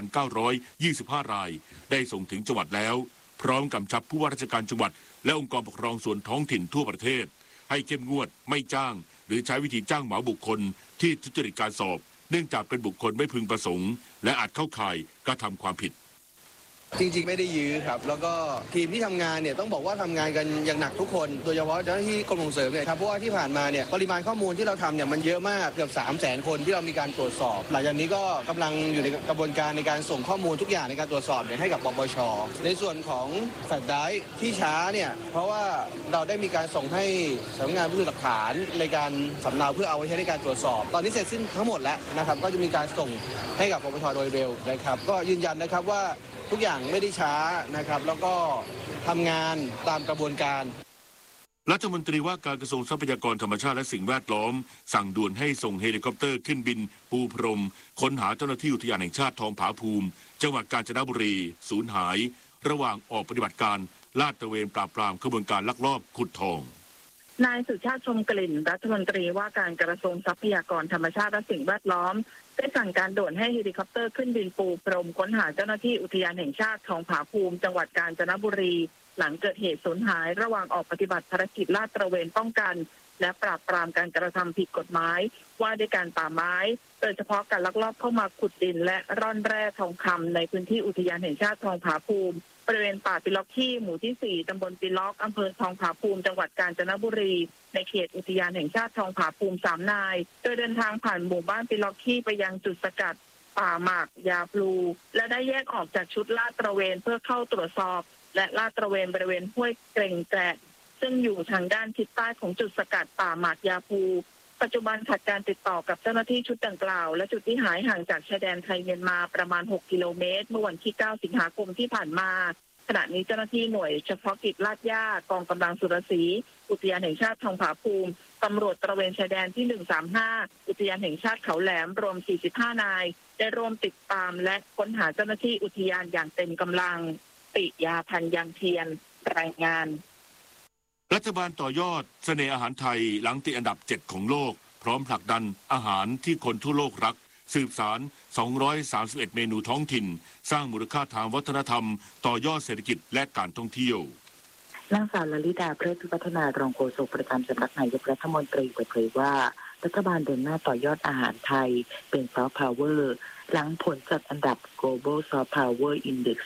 5,925 รายได้ส่งถึงจังหวัดแล้วพร้อมกำชับผู้ว่าราชการจังหวัดและองค์กรปกครองส่วนท้องถิ่นทั่วประเทศให้เข้มงวดไม่จ้างหรือใช้วิธีจ้างเหมาบุคคลที่ทุจริตการสอบเนื่องจากเป็นบุคคลไม่พึงประสงค์และอาจเข้าข่ายกระทำความผิดจริงๆไม่ได้ยื้อครับแล้วก็ทีมที่ทำงานเนี่ยต้องบอกว่าทำงานกันอย่างหนักทุกคนโดยเฉพาะเจ้าหน้าที่กรมส่งเสริมเนี่ยครับเพราะว่าที่ผ่านมาเนี่ยปริมาณข้อมูลที่เราทำเนี่ยมันเยอะมากเกือบ 300,000 คนที่เรามีการตรวจสอบหลังจากนี้ก็กำลังอยู่ในกระบวนการในการส่งข้อมูลทุกอย่างในการตรวจสอบเนี่ยให้กับปปช.ในส่วนของแฟลชไดรฟ์ที่ช้าเนี่ยเพราะว่าเราได้มีการส่งให้สำนักงานพิสูจน์หลักฐานในการสำเนาเพื่อเอาไว้ใช้ในการตรวจสอบตอนนี้เสร็จสิ้นทั้งหมดแล้วนะครับก็จะมีการส่งให้กับปปช.โดยเร็วนะครับก็ยืนยันนะครับว่าทุกอย่างไม่ได้ช้านะครับแล้วก็ทำงานตามกระบวนการรัฐมนตรีว่าการกระทรวงทรัพยากรธรรมชาติและสิ่งแวดล้อมสั่งด่วนให้ส่งเฮลิคอปเตอร์ขึ้นบินปูพรมค้นหาเจ้าหน้าที่อุทยานแห่งชาติทองผาภูมิจังหวัดกาญจนบุรีสูญหายระหว่างออกปฏิบัติการลาดตระเวนปราบปรามขบวนการลักลอบขุดทองนายสุชาติชมกลิ่นรัฐมนตรีว่าการกระทรวงทรัพยากรธรรมชาติและสิ่งแวดล้อมได้สั่งการด่วนให้เฮลิคอปเตอร์ขึ้นบินปูพรมค้นหาเจ้าหน้าที่อุทยานแห่งชาติทองผาภูมิจังหวัดกาญจนบุรีหลังเกิดเหตุสูญหายระหว่างออกปฏิบัติภารกิจลาดตระเวนป้องกันและปราบปรามการกระทำผิดกฎหมายว่าด้วยการป่าไม้โดยเฉพาะการลักลอบเข้ามาขุดดินและร่อนแร่ทองคำในพื้นที่อุทยานแห่งชาติทองผาภูมิบริเวณป่าปิล็อกขี้หมู่ที่4ตำบลปิล็อกอำเภอทองผาภูมิจังหวัดกาญจนบุรีในเขตอุทยานแห่งชาติทองผาภูมิ3 นายโดยเดินทางผ่านหมู่บ้านปิล็อกขี้ไปยังจุดสกัดป่าหมากยาพลูและได้แยกออกจากชุดลาดตระเวนเพื่อเข้าตรวจสอบและลาดตระเวนบริเวณห้วยเกร็งแกะซึ่งอยู่ทางด้านทิศใต้ของจุดสกัดป่าหมากยาพลูปัจจุบันขาดการติดต่อกับเจ้าหน้าที่ชุดดังกล่าวและจุดที่หายห่างจากชายแดนไทยเมียนมาประมาณ6 กิโลเมตรเมื่อวันที่9 สิงหาคมที่ผ่านมาขณะนี้เจ้าหน้าที่หน่วยเฉพาะกิจลาดย่ากองกำลังสุรศรีอุทยานแห่งชาติทองผาภูมิตำรวจตระเวนชายแดนที่135อุทยานแห่งชาติเขาแหลมรวม45 นายได้ร่วมติดตามและค้นหาเจ้าหน้าที่อุทยานอย่างเต็มกำลังปิยาพันธ์ยังเทียนรายงานรัฐบาลต่อยอดเสน่ห์อาหารไทยหลังติดอันดับ7ของโลกพร้อมผลักดันอาหารที่คนทั่วโลกรักสืบสาร231 เมนูท้องถิ่นสร้างมูลค่าทางวัฒนธรรมต่อยอดเศรษฐกิจและการท่องเที่ยวนางสาวลลิดา เพลิดพิพัฒนารองโฆษกประจำสำนักนายกรัฐมนตรีเปิดเผยว่ารัฐบาลเดินหน้าต่อยอดอาหารไทยเป็นซอฟต์พาวเวอร์หลังผลจัดอันดับ Global Soft Power Index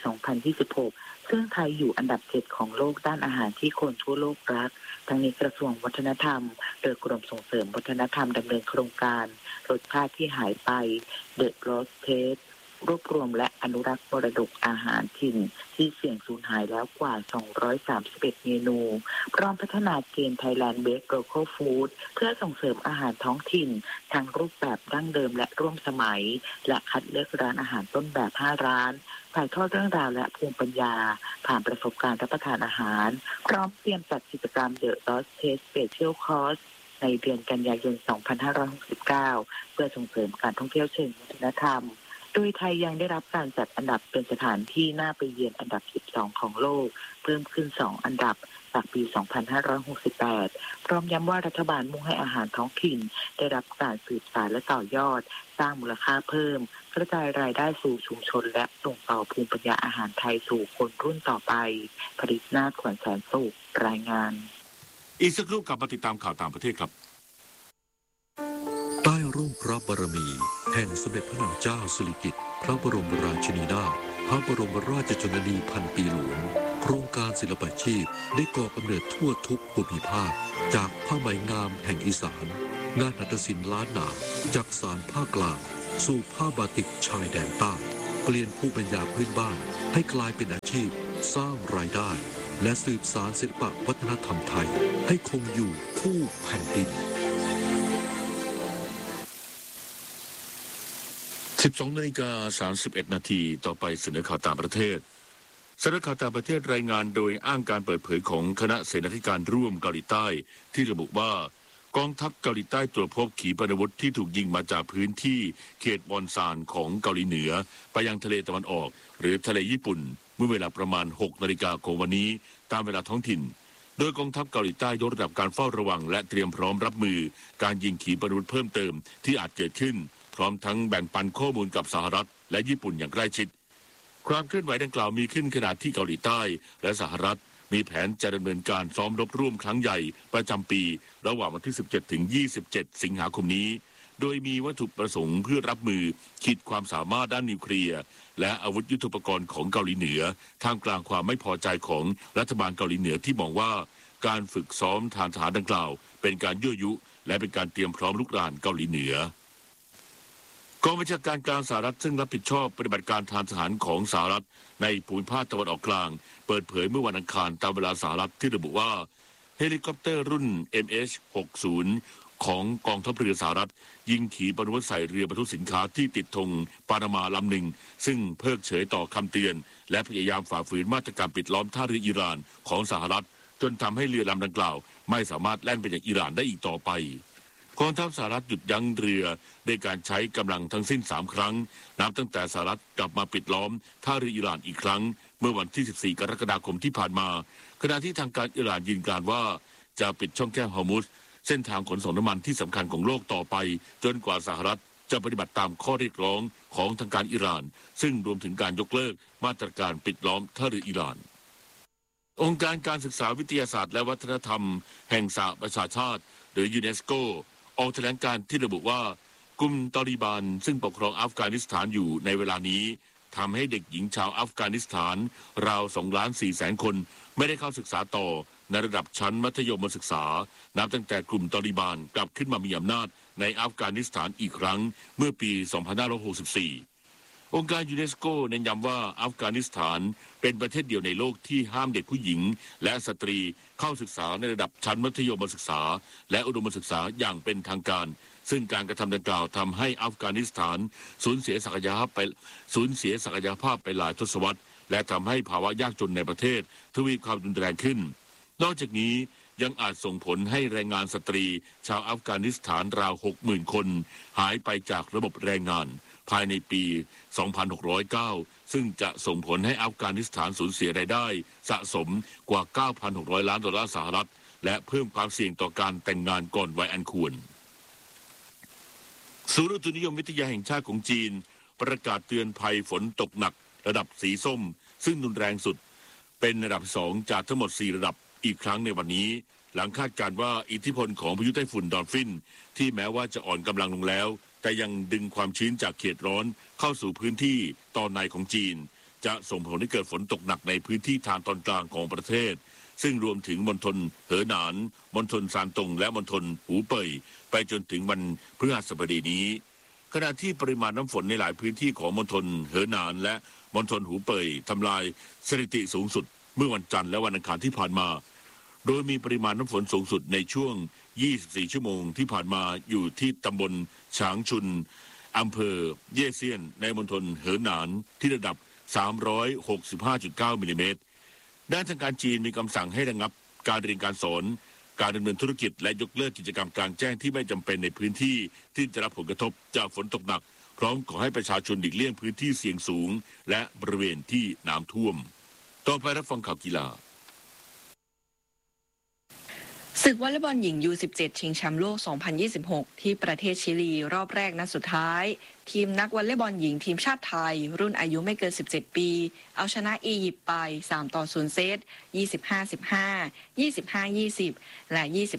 2026 ซึ่งไทยอยู่อันดับ7ของโลกด้านอาหารที่คนทั่วโลกรักทั้งนี้กระทรวงวัฒนธรรมโดยกรมส่งเสริมวัฒนธรรมดำเนินโครงการรสชาติที่หายไป The Lost Taste รวบรวมและอนุรักษ์มรดกอาหารถิ่นที่เสี่ยงสูญหายแล้วกว่า231 เมนูพร้อมพัฒนาเกณฑ์ Thailand Best Local Food เพื่อส่งเสริมอาหารท้องถิ่นทั้งรูปแบบดั้งเดิมและร่วมสมัยและคัดเลือกร้านอาหารต้นแบบ5 ร้านถ่ายทอดเรื่องราวและภูมิปัญญาผ่านประสบการณ์รับประทานอาหารพร้อมเตรียมจัดกิจกรรม The Lost Taste Special Course ในเดือนกันยายน 2569 เพื่อส่งเสริมการท่องเที่ยวเชิงวัฒนธรรมโดยไทยยังได้รับการจัดอันดับเป็นสถานที่น่าไปเยือนอันดับ 12 ของโลกเพิ่มขึ้น 2 อันดับจากปี 2568 พร้อมย้ำว่ารัฐบาลมุ่งให้อาหารท้องถิ่นได้รับการสืบสานและต่อยอดสร้างมูลค่าเพิ่มกระจายรายได้สู่ชุมชนและส่งต่อภูมิปัญญาอาหารไทยสู่คนรุ่นต่อไปผลิตนาถ ขวัญแสนสุขรายงานอีกสักครู่กลับมาติดตามข่าวต่างประเทศครับใต้ร่มพระบารมีแห่งสมเด็จพระนางเจ้าสิริกิติ์พระบรมราชินีนาถพระบรมราชชนนีพันปีหลวงโครงการศิลปาชีพได้ก่อกำเนิดทั่วทุกภูมิภาคจากผ้าไหมงามแห่งอีสานงานหัตถศิลป์ล้านนาจากสานภาคกลางสู่ผ้าบาติกชายแดนใต้เปลี่ยนภูมิปัญญาพื้นบ้านให้กลายเป็นอาชีพสร้างรายได้และสืบสานศิลปวัฒนธรรมไทยให้คงอยู่คู่แผ่นดิน 12:31 นาทีต่อไปเสนอข่าวต่างประเทศสำนักข่าวต่างประเทศรายงานโดยอ้างการเปิดเผยของคณะเสนาธิการร่วมเกาหลีใต้ที่ระบุว่ากองทัพเกาหลีใต้ตรวจพบขีปนาวุธที่ถูกยิงมาจากพื้นที่เขตวอนซานของเกาหลีเหนือไปยังทะเลตะวันออกหรือทะเลญี่ปุ่นเมื่อเวลาประมาณ 6 นาฬิกาของวันนี้ตามเวลาท้องถิ่นโดยกองทัพเกาหลีใต้ยกระดับการเฝ้าระวังและเตรียมพร้อมรับมือการยิงขีปนาวุธเพิ่มเติมที่อาจเกิดขึ้นพร้อมทั้งแบ่งปันข้อมูลกับสหรัฐและญี่ปุ่นอย่างใกล้ชิดความเคลื่อนไหวดังกล่าวมีขึ้นขณะที่เกาหลีใต้และสหรัฐมีแผนจะดำเนินการซ้อมรบร่วมครั้งใหญ่ประจำปีระหว่างวันที่ 17 ถึง 27 สิงหาคมนี้โดยมีวัตถุประสงค์เพื่อรับมือขีดความสามารถด้านนิวเคลียร์และอาวุธยุทโธปกรณ์ของเกาหลีเหนือท่ามกลางความไม่พอใจของรัฐบาลเกาหลีเหนือที่มองว่าการฝึกซ้อมทางทหารดังกล่าวเป็นการยั่วยุและเป็นการเตรียมพร้อมลุกรานเกาหลีเหนือกองบัญชาการกลางสหรัฐซึ่งรับผิดชอบปฏิบัติการทางทหารของสหรัฐในภูมิภาคตะวันออกกลางเปิดเผยเมื่อวันอังคารตามเวลาสหรัฐที่ระบุว่าเฮลิคอปเตอร์รุ่น MH-60 ของกองทัพเรือสหรัฐยิงขีปนาวุธใส่เรือบรรทุกสินค้าที่ติดธงปานามาลำหนึ่งซึ่งเพิกเฉยต่อคำเตือนและพยายามฝ่าฝืนมาตรการปิดล้อมท่าเรืออิหร่านของสหรัฐจนทำให้เรือลำดังกล่าวไม่สามารถแล่นไปยังอิหร่านได้อีกต่อไปกองทัพสหรัฐหยุดยั้งเรือด้วยการใช้กำลังทั้งสิ้น3 ครั้งนับตั้งแต่สหรัฐกลับมาปิดล้อมท่าเรืออิหร่านอีกครั้งเมื่อวันที่ 14 กรกฎาคมที่ผ่านมาขณะที่ทางการอิหร่านยืนยันว่าจะปิดช่องแคบฮอร์มุซเส้นทางขนส่งน้ำมันที่สำคัญของโลกต่อไปจนกว่าสหรัฐจะปฏิบัติตามข้อเรียกร้องของทางการอิหร่านซึ่งรวมถึงการยกเลิกมาตรการปิดล้อมท่าเรืออิหร่านองค์การการศึกษาวิทยาศาสตร์และวัฒนธรรมแห่งสหประชาชาติหรือยูเนสโกออกแถลงการที่ระบุว่ากลุ่มตอลิบันซึ่งปกครองอัฟกานิสถานอยู่ในเวลานี้ทำให้เด็กหญิงชาวอัฟกานิสถานราว 2.4 ล้านคนไม่ได้เข้าศึกษาต่อในระดับชั้นมัธยมศึกษานับตั้งแต่กลุ่มตอลิบันกลับขึ้นมามีอำนาจในอัฟกานิสถานอีกครั้งเมื่อปี 2564 องค์การยูเนสโกเน้นย้ำว่าอัฟกานิสถานเป็นประเทศเดียวในโลกที่ห้ามเด็กผู้หญิงและสตรีเข้าศึกษาในระดับชั้นมัธยมศึกษาและอุดมศึกษาอย่างเป็นทางการซึ่งการกระทำดังกล่าวทำให้อัฟกานิสถานสูญเสียศักยภาพไปหลายทศวรรษและทำให้ภาวะยากจนในประเทศทวีความรุนแรงขึ้นนอกจากนี้ยังอาจส่งผลให้แรงงานสตรีชาวอัฟกานิสถานราว 60,000 คนหายไปจากระบบแรงงานภายในปี 2609 ซึ่งจะส่งผลให้อัฟกานิสถานสูญเสียรายได้สะสมกว่า 9,600 ล้านดอลลาร์สหรัฐและเพิ่มความเสี่ยงต่อการแต่งงานก่อนวัยอันควรศูนย์อุตุนิยมวิทยาแห่งชาติของจีนประกาศเตือนภัยฝนตกหนักระดับสีส้มซึ่งรุนแรงสุดเป็นระดับ2จากทั้งหมด4ระดับอีกครั้งในวันนี้หลังคาดการณ์ว่าอิทธิพลของพายุไต้ฝุ่นดอลฟินที่แม้ว่าจะอ่อนกำลังลงแล้วแต่ยังดึงความชื้นจากเขตร้อนเข้าสู่พื้นที่ตอนในของจีนจะส่งผลให้เกิดฝนตกหนักในพื้นที่ทางตอนกลางของประเทศซึ่งรวมถึงมณฑลเหอหนานมณฑลซานตงและมณฑลหูเป่ยไปจนถึงวันพฤหัสบดีนี้ขณะที่ปริมาณน้ำฝนในหลายพื้นที่ของมณฑลเหอหนานและมณฑลหูเป่ยทำลายสถิติสูงสุดเมื่อวันจันทร์และวันอังคารที่ผ่านมาโดยมีปริมาณน้ำฝนสูงสุดในช่วง24 ชั่วโมงที่ผ่านมาอยู่ที่ตำบลฉางชุนอำเภอเย่เซียนในมณฑลเหอหนานที่ระดับ 365.9 มิลลิเมตรด้านทางการจีนมีคำสั่งให้ระงับการเรียนการสอนการดำเนินธุรกิจและยกเลิกกิจกรรมกลางแจ้งที่ไม่จำเป็นในพื้นที่ที่จะรับผลกระทบจากฝนตกหนักพร้อมขอให้ประชาชนหลีกเลี่ยงพื้นที่เสี่ยงสูงและบริเวณที่น้ำท่วมต่อไปรับฟังข่าวกีฬาศึกวอลเลย์บอลหญิง U17 ชิงแชมป์โลก 2026 ที่ประเทศชิลีรอบแรกนัดสุดท้ายทีมนักวอลเลย์บอลหญิงทีมชาติไทยรุ่นอายุไม่เกิน 17 ปีเอาชนะอียิปต์ไป 3-0 เซต 25-15 25-20 และ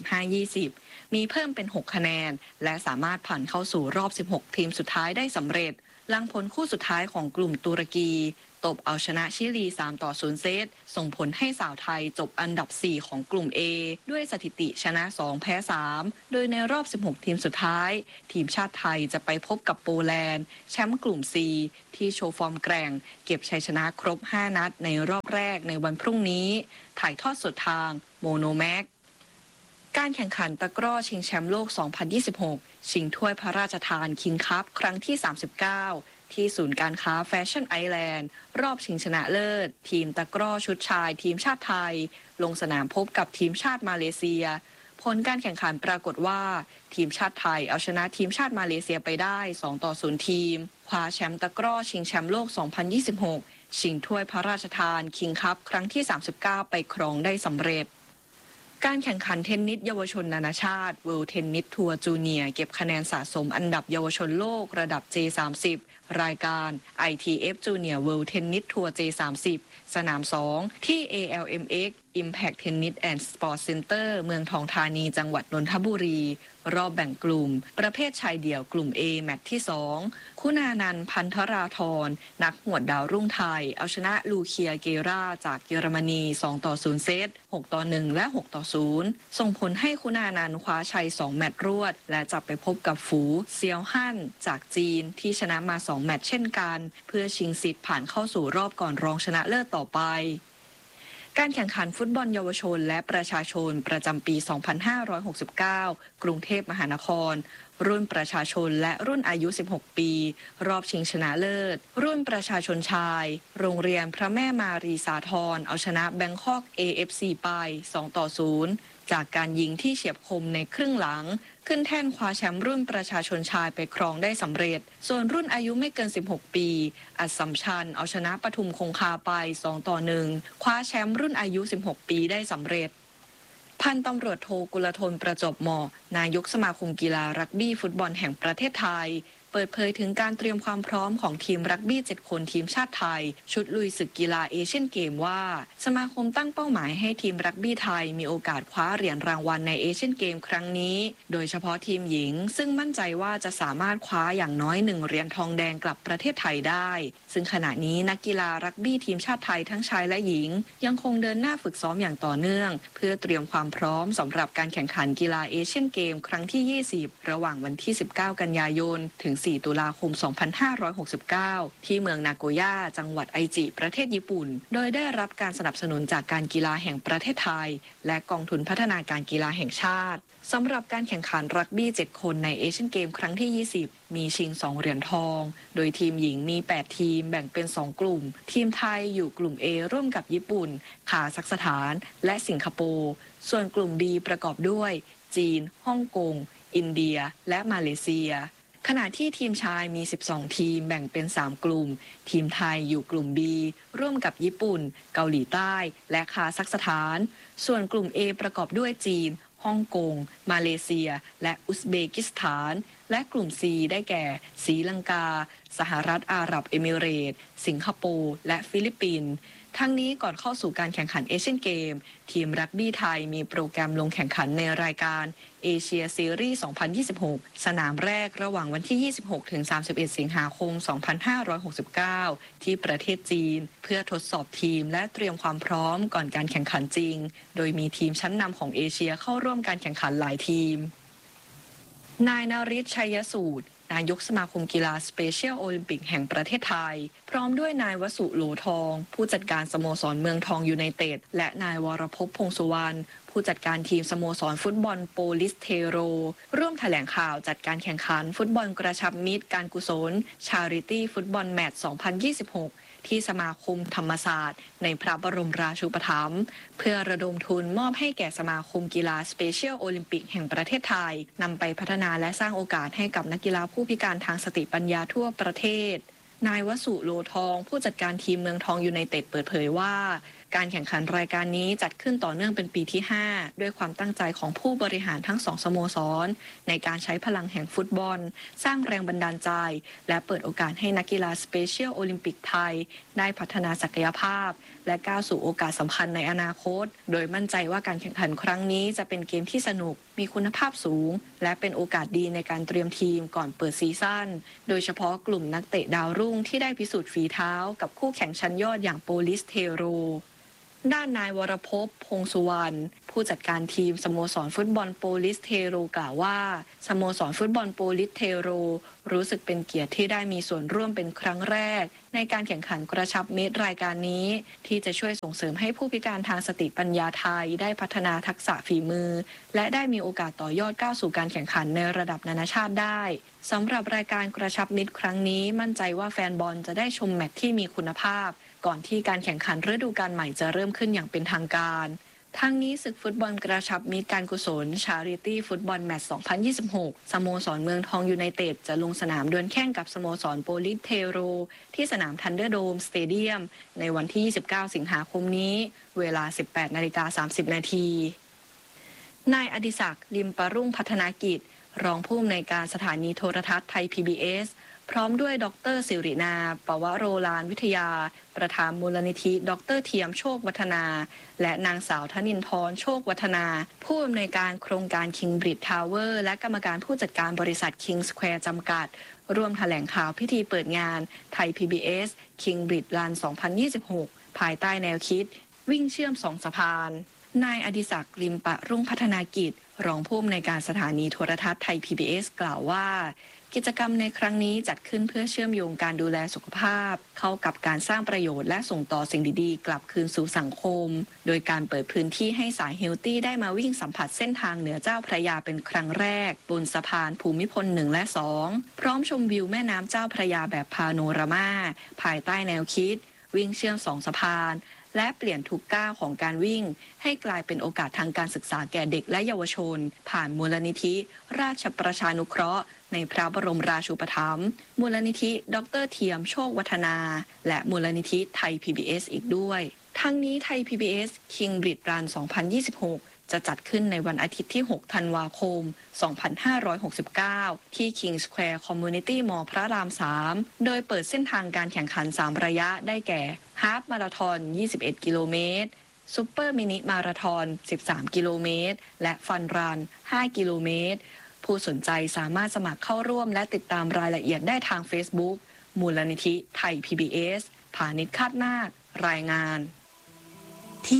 25-20 มีเพิ่มเป็น 6 คะแนนและสามารถผ่านเข้าสู่รอบ 16 ทีมสุดท้ายได้สำเร็จหลังผลคู่สุดท้ายของกลุ่มตุรกีตบเอาชนะชิลี 3-0 เซตส่งผลให้สาวไทยจบอันดับ 4 ของกลุ่ม A ด้วยสถิติชนะ 2 แพ้ 3 โดยในรอบ 16 ทีมสุดท้ายทีมชาติไทยจะไปพบกับโปแลนด์แชมป์กลุ่ม C ที่โชว์ฟอร์มแกร่งเก็บชัยชนะครบ 5 นัดในรอบแรกในวันพรุ่งนี้ถ่ายทอดสดทางโมโนแม็กการแข่งขันตะกร้อชิงแชมป์โลก 2026 ชิงถ้วยพระราชทานคิงคัพครั้งที่ 39ที่ศูนย์การค้าแฟชั่นไอแลนด์รอบชิงชนะเลิศทีมตะกร้อชุดชายทีมชาติไทยลงสนามพบกับทีมชาติมาเลเซียผลการแข่งขันปรากฏว่าทีมชาติไทยเอาชนะทีมชาติมาเลเซียไปได้ 2-0 ทีมคว้าแชมป์ตะกร้อชิงแชมป์โลก 2026 ชิงถ้วยพระราชทานคิงคัพครั้งที่ 39 ไปครองได้สำเร็จการแข่งขันเทนนิสเยาวชนนานาชาติ World Tennis Tour Junior เก็บคะแนนสะสมอันดับเยาวชนโลกระดับ J30 รายการ ITF Junior World Tennis Tour J30 สนาม 2 ที่ ALMX Impact Tennis and Sports Center เมืองทองธานีจังหวัดนนทบุรีรอบแบ่งกลุ่มประเภทชายเดี่ยวกลุ่ม A แมตช์ที่ 2 คุณานันท์พันธราธรนักหวดดาวรุ่งไทยเอาชนะลูเคียเกราจากเยอรมนี 2-0 เซต 6-1 และ 6-0 ส่งผลให้คุณานันท์คว้าชัย 2 แมตช์รวดและจะไปพบกับฝูเซียวฮั่นจากจีนที่ชนะมา 2 แมตช์เช่นกันเพื่อชิงสิทธิ์ผ่านเข้าสู่รอบก่อนรองชนะเลิศต่อไปการแข่งขันฟุตบอลเยาวชนและประชาชนประจำปี 2569 กรุงเทพมหานครรุ่นประชาชนและรุ่นอายุ 16 ปีรอบชิงชนะเลิศรุ่นประชาชนชายโรงเรียนพระแม่มารีสาธรเอาชนะแบงคอก AFC ไป 2-0 จากการยิงที่เฉียบคมในครึ่งหลังขึ้นแท่นคว้าแชมป์รุ่นประชาชนชายไปครองได้สำเร็จส่วนรุ่นอายุไม่เกิน 16 ปีอัสสัมชัญเอาชนะปทุมคงคาไป 2-1 คว้าแชมป์รุ่นอายุ 16 ปีได้สำเร็จพันตำรวจโทกุลธนประจบเหมาะนายกสมาคมกีฬารักบี้ฟุตบอลแห่งประเทศไทยเปิดเผยถึงการเตรียมความพร้อมของทีมรักบี้7คนทีมชาติไทยชุดลุยศึกกีฬาเอเชียนเกมว่าสมาคมตั้งเป้าหมายให้ทีมรักบี้ไทยมีโอกาสคว้าเหรียญรางวัลในเอเชียนเกมครั้งนี้โดยเฉพาะทีมหญิงซึ่งมั่นใจว่าจะสามารถคว้าอย่างน้อย1เหรียญทองแดงกลับประเทศไทยได้ซึ่งขณะนี้นักกีฬารักบี้ทีมชาติไทยทั้งชายและหญิงยังคงเดินหน้าฝึกซ้อมอย่างต่อเนื่องเพื่อเตรียมความพร้อมสำหรับการแข่งขันกีฬาเอเชียนเกมครั้งที่20ระหว่างวันที่19กันยายนถึง4ตุลาคม2569 ที่เมืองนาโกย่าจังหวัดไอจิประเทศญี่ปุ่นโดยได้รับการสนับสนุนจากการกีฬาแห่งประเทศไทยและกองทุนพัฒนาการกีฬาแห่งชาติสำหรับการแข่งขันรักบี้7คนในเอเชียนเกมครั้งที่20มีชิง2เหรียญทองโดยทีมหญิงมี8ทีมแบ่งเป็น2กลุ่มทีมไทยอยู่กลุ่ม A ร่วมกับญี่ปุ่นคาซัคสถานและสิงคโปร์ส่วนกลุ่ม B ประกอบด้วยจีนฮ่องกงอินเดียและมาเลเซียขณะที่ทีมชายมี12ทีมแบ่งเป็น3กลุ่มทีมไทยอยู่กลุ่ม B ร่วมกับญี่ปุ่นเกาหลีใต้และคาซัคสถานส่วนกลุ่ม A ประกอบด้วยจีนฮ่องกงมาเลเซียและอุซเบกิสถานและกลุ่ม C ได้แก่ศรีลังกาสหรัฐอาหรับเอมิเรตส์สิงคโปร์และฟิลิปปินส์ทั้งนี้ก่อนเข้าสู่การแข่งขันเอเชียนเกมทีมรักบี้ไทยมีโปรแกรมลงแข่งขันในรายการเอเชียซีรีส์ 2026 สนามแรกระหว่างวันที่ 26 ถึง 31 สิงหาคม 2569 ที่ประเทศจีนเพื่อทดสอบทีมและเตรียมความพร้อมก่อนการแข่งขันจริงโดยมีทีมชั้นนำของเอเชียเข้าร่วมการแข่งขันหลายทีมนายนฤทธิ์ชัยสูตรนายกสมาคมกีฬาสเปเชียลโอลิมปิกแห่งประเทศไทยพร้อมด้วยนายวสุโหลทองผู้จัดการสโมสรเมืองทองยูไนเต็ดและนายวรภพพงษ์สุวรรณผู้จัดการทีมสโมสรฟุตบอลโปลิสเทโรร่วมแถลงข่าวจัดการแข่งขันฟุตบอลกระชับมิตรการกุศล Charity ฟุตบอลแมตช์ 2026 ที่สมาคมธรรมศาสตร์ในพระบรมราชูปถัมภ์เพื่อระดมทุนมอบให้แก่สมาคมกีฬาสเปเชียลโอลิมปิกแห่งประเทศไทยนำไปพัฒนาและสร้างโอกาสให้กับนักกีฬาผู้พิการทางสติปัญญาทั่วประเทศนายวสุโลทองผู้จัดการทีมเมืองทองยูไนเต็ดเปิดเผยว่าการแข่งขันรายการนี้จัดขึ้นต่อเนื่องเป็นปีที่ 5 ด้วยความตั้งใจของผู้บริหารทั้ง2 สโมสรในการใช้พลังแห่งฟุตบอลสร้างแรงบันดาลใจและเปิดโอกาสให้นักกีฬาสเปเชียลโอลิมปิกไทยได้พัฒนาศักยภาพและก้าวสู่โอกาสสำคัญในอนาคตโดยมั่นใจว่าการแข่งขันครั้งนี้จะเป็นเกมที่สนุกมีคุณภาพสูงและเป็นโอกาสดีในการเตรียมทีมก่อนเปิดซีซั่นโดยเฉพาะกลุ่มนักเตะดาวรุ่งที่ได้พิสูจน์ฝีเท้ากับคู่แข่งชั้นยอดอย่างโปลิสเทโรด้านนายวรภพ พงษ์สุวรรณผู้จัดการทีมสโมสรฟุตบอลโปลิสเทโรกล่าวว่าสโมสรฟุตบอลโปลิสเทโรรู้สึกเป็นเกียรติที่ได้มีส่วนร่วมเป็นครั้งแรกในการแข่งขันกระชับมิตรรายการนี้ที่จะช่วยส่งเสริมให้ผู้พิการทางสติปัญญาไทยได้พัฒนาทักษะฝีมือและได้มีโอกาสต่อยอดก้าวสู่การแข่งขันในระดับนานาชาติได้สำหรับรายการกระชับมิตรครั้งนี้มั่นใจว่าแฟนบอลจะได้ชมแมตช์ที่มีคุณภาพก่อนที่การแข่งขันฤดูกาลใหม่จะเริ่มขึ้นอย่างเป็นทางการทั้งนี้ศึกฟุตบอลกระชับมิตรการกุศล Charity ฟุตบอลแมตช์ 2026 สโมสรเมืองทองยูไนเต็ดจะลงสนามดวลแข่งกับสโมสรโปลิสเทโรที่สนามทันเดอร์โดมสเตเดียมในวันที่ 29 สิงหาคมนี้เวลา 18:30 น.นายอดิศักดิ์ ลิมปรุ่งพัฒนากิจรองผู้อำนวยการสถานีโทรทัศน์ไทย PBSพร้อมด้วยดร.สิรินา ปวโรฬารวิทยาประธานมูลนิธิดร.เทียมโชควัฒนาและนางสาวธนินทร์โชควัฒนาผู้อำนวยการโครงการ King Bridge Tower และกรรมการผู้จัดการบริษัท King Square จำกัดร่วมแถลงข่าวพิธีเปิดงานไทย PBS King Bridge Run 2026 ภายใต้แนวคิดวิ่งเชื่อม2 สะพานนายอดิศักดิ์ ลิมปรุ่งพัฒนากิจรองผู้อำนวยการสถานีโทรทัศน์ไทย PBS กล่าวว่ากิจกรรมในครั้งนี้จัดขึ้นเพื่อเชื่อมโยงการดูแลสุขภาพเข้ากับการสร้างประโยชน์และส่งต่อสิ่งดีๆกลับคืนสู่สังคมโดยการเปิดพื้นที่ให้สายเฮลตี้ได้มาวิ่งสัมผัสเส้นทางเหนือเจ้าพระยาเป็นครั้งแรกบนสะพานภูมิพล 1 และ 2 พร้อมชมวิวแม่น้ำเจ้าพระยาแบบพาโนรามาภายใต้แนวคิดวิ่งเชื่อม2 สะพานและเปลี่ยนทุกก้าวของการวิ่งให้กลายเป็นโอกาสทางการศึกษาแก่เด็กและเยาวชนผ่านมูลนิธิราชประชานุเคราะห์ในพระบรมราชูปถัมภ์มูลนิธิดร.เทียมโชควัฒนาและมูลนิธิไทย PBS อีกด้วยทั้งนี้ไทย PBS King Bridge Run 2026 จะจัดขึ้นในวันอาทิตย์ที่ 6 ธันวาคม 2569 ที่ King Square Community Mall พระราม 3 โดยเปิดเส้นทางการแข่งขัน 3 ระยะได้แก่ฮาล์ฟมาราธอน 21 กิโลเมตรซุปเปอร์มินิมาราธอน 13 กิโลเมตรและฟันรัน 5 กิโลเมตรผู้สนใจสามารถสมัครเข้าร่วมและติดตามรายละเอียดได้ทาง Facebook มูลนิธิไทย PBS พาณิชย์คาดนาครายงานที่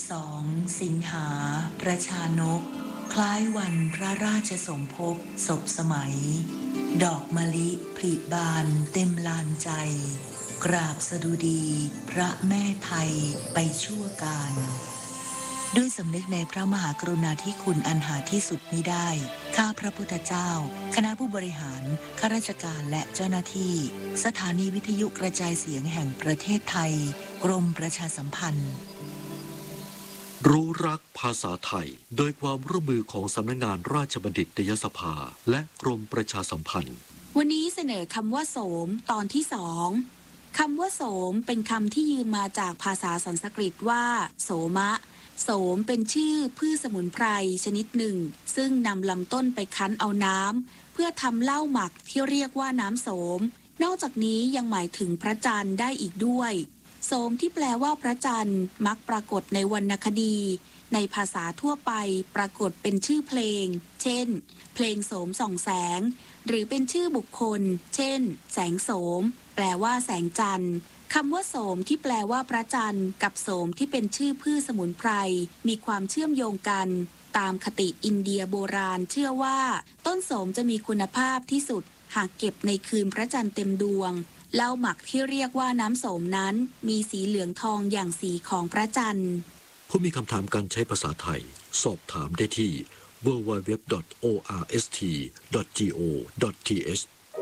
12 สิงหาประชานกคล้ายวันพระราชสมภพศพสมัยดอกมะลิผลิบานเต็มลานใจกราบสดุดีพระแม่ไทยไปชั่วกาลด้วยสำนึกในพระมหากรุณาธิคุณอันหาที่สุดมิได้ข้าพระพุทธเจ้าคณะผู้บริหารข้าราชการและเจ้าหน้าที่สถานีวิทยุกระจายเสียงแห่งประเทศไทยกรมประชาสัมพันธ์รู้รักภาษาไทยโดยความร่วมมือของสำนักงานราชบัณฑิตยสภาและกรมประชาสัมพันธ์วันนี้เสนอคำว่าโสมตอนที่ 2คำว่าโสมเป็นคำที่ยืมมาจากภาษาสันสกฤตว่าโสมะโสมเป็นชื่อพืชสมุนไพรชนิดหนึ่งซึ่งนำลำต้นไปคั้นเอาน้ำเพื่อทำเหล้าหมักที่เรียกว่าน้ำโสมนอกจากนี้ยังหมายถึงพระจันทร์ได้อีกด้วยโสมที่แปลว่าพระจันทร์มักปรากฏในวรรณคดีในภาษาทั่วไปปรากฏเป็นชื่อเพลงเช่นเพลงโสมส่องแสงหรือเป็นชื่อบุคคลเช่นแสงโสมแปลว่าแสงจันทร์คำว่าโสมที่แปลว่าพระจันทร์กับโสมที่เป็นชื่อพืชสมุนไพรมีความเชื่อมโยงกันตามคติอินเดียโบราณเชื่อว่าต้นโสมจะมีคุณภาพที่สุดหากเก็บในคืนพระจันทร์เต็มดวงเหล้าหมักที่เรียกว่าน้ำโสมนั้นมีสีเหลืองทองอย่างสีของพระจันทร์ผู้มีคำถามการใช้ภาษาไทยสอบถามได้ที่ www.orst.go.th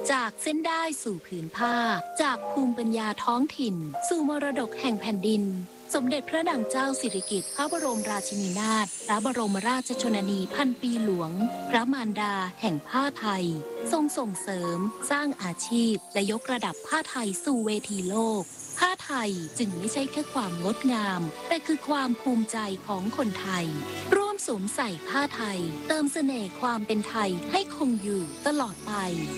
จากเส้นได้สู่ผืนผ้าจากภูมิปัญญาท้องถิ่นสู่มรดกแห่งแผ่นดินสมเด็จพระนางเจ้าสิริกิติ์พระบรมราชินีนาถพระบรมราชชนนีพันปีหลวงพระมารดาแห่งผ้าไทยทรงส่งเสริมสร้างอาชีพและยกระดับผ้าไทยสู่เวทีโลกผ้าไทยจึงไม่ใช่แค่ความงดงามแต่คือความภูมิใจของคนไทยร่วมสวมใส่ผ้าไทยเติมเสน่ห์ความเป็นไทยให้คงอยู่ตลอดไป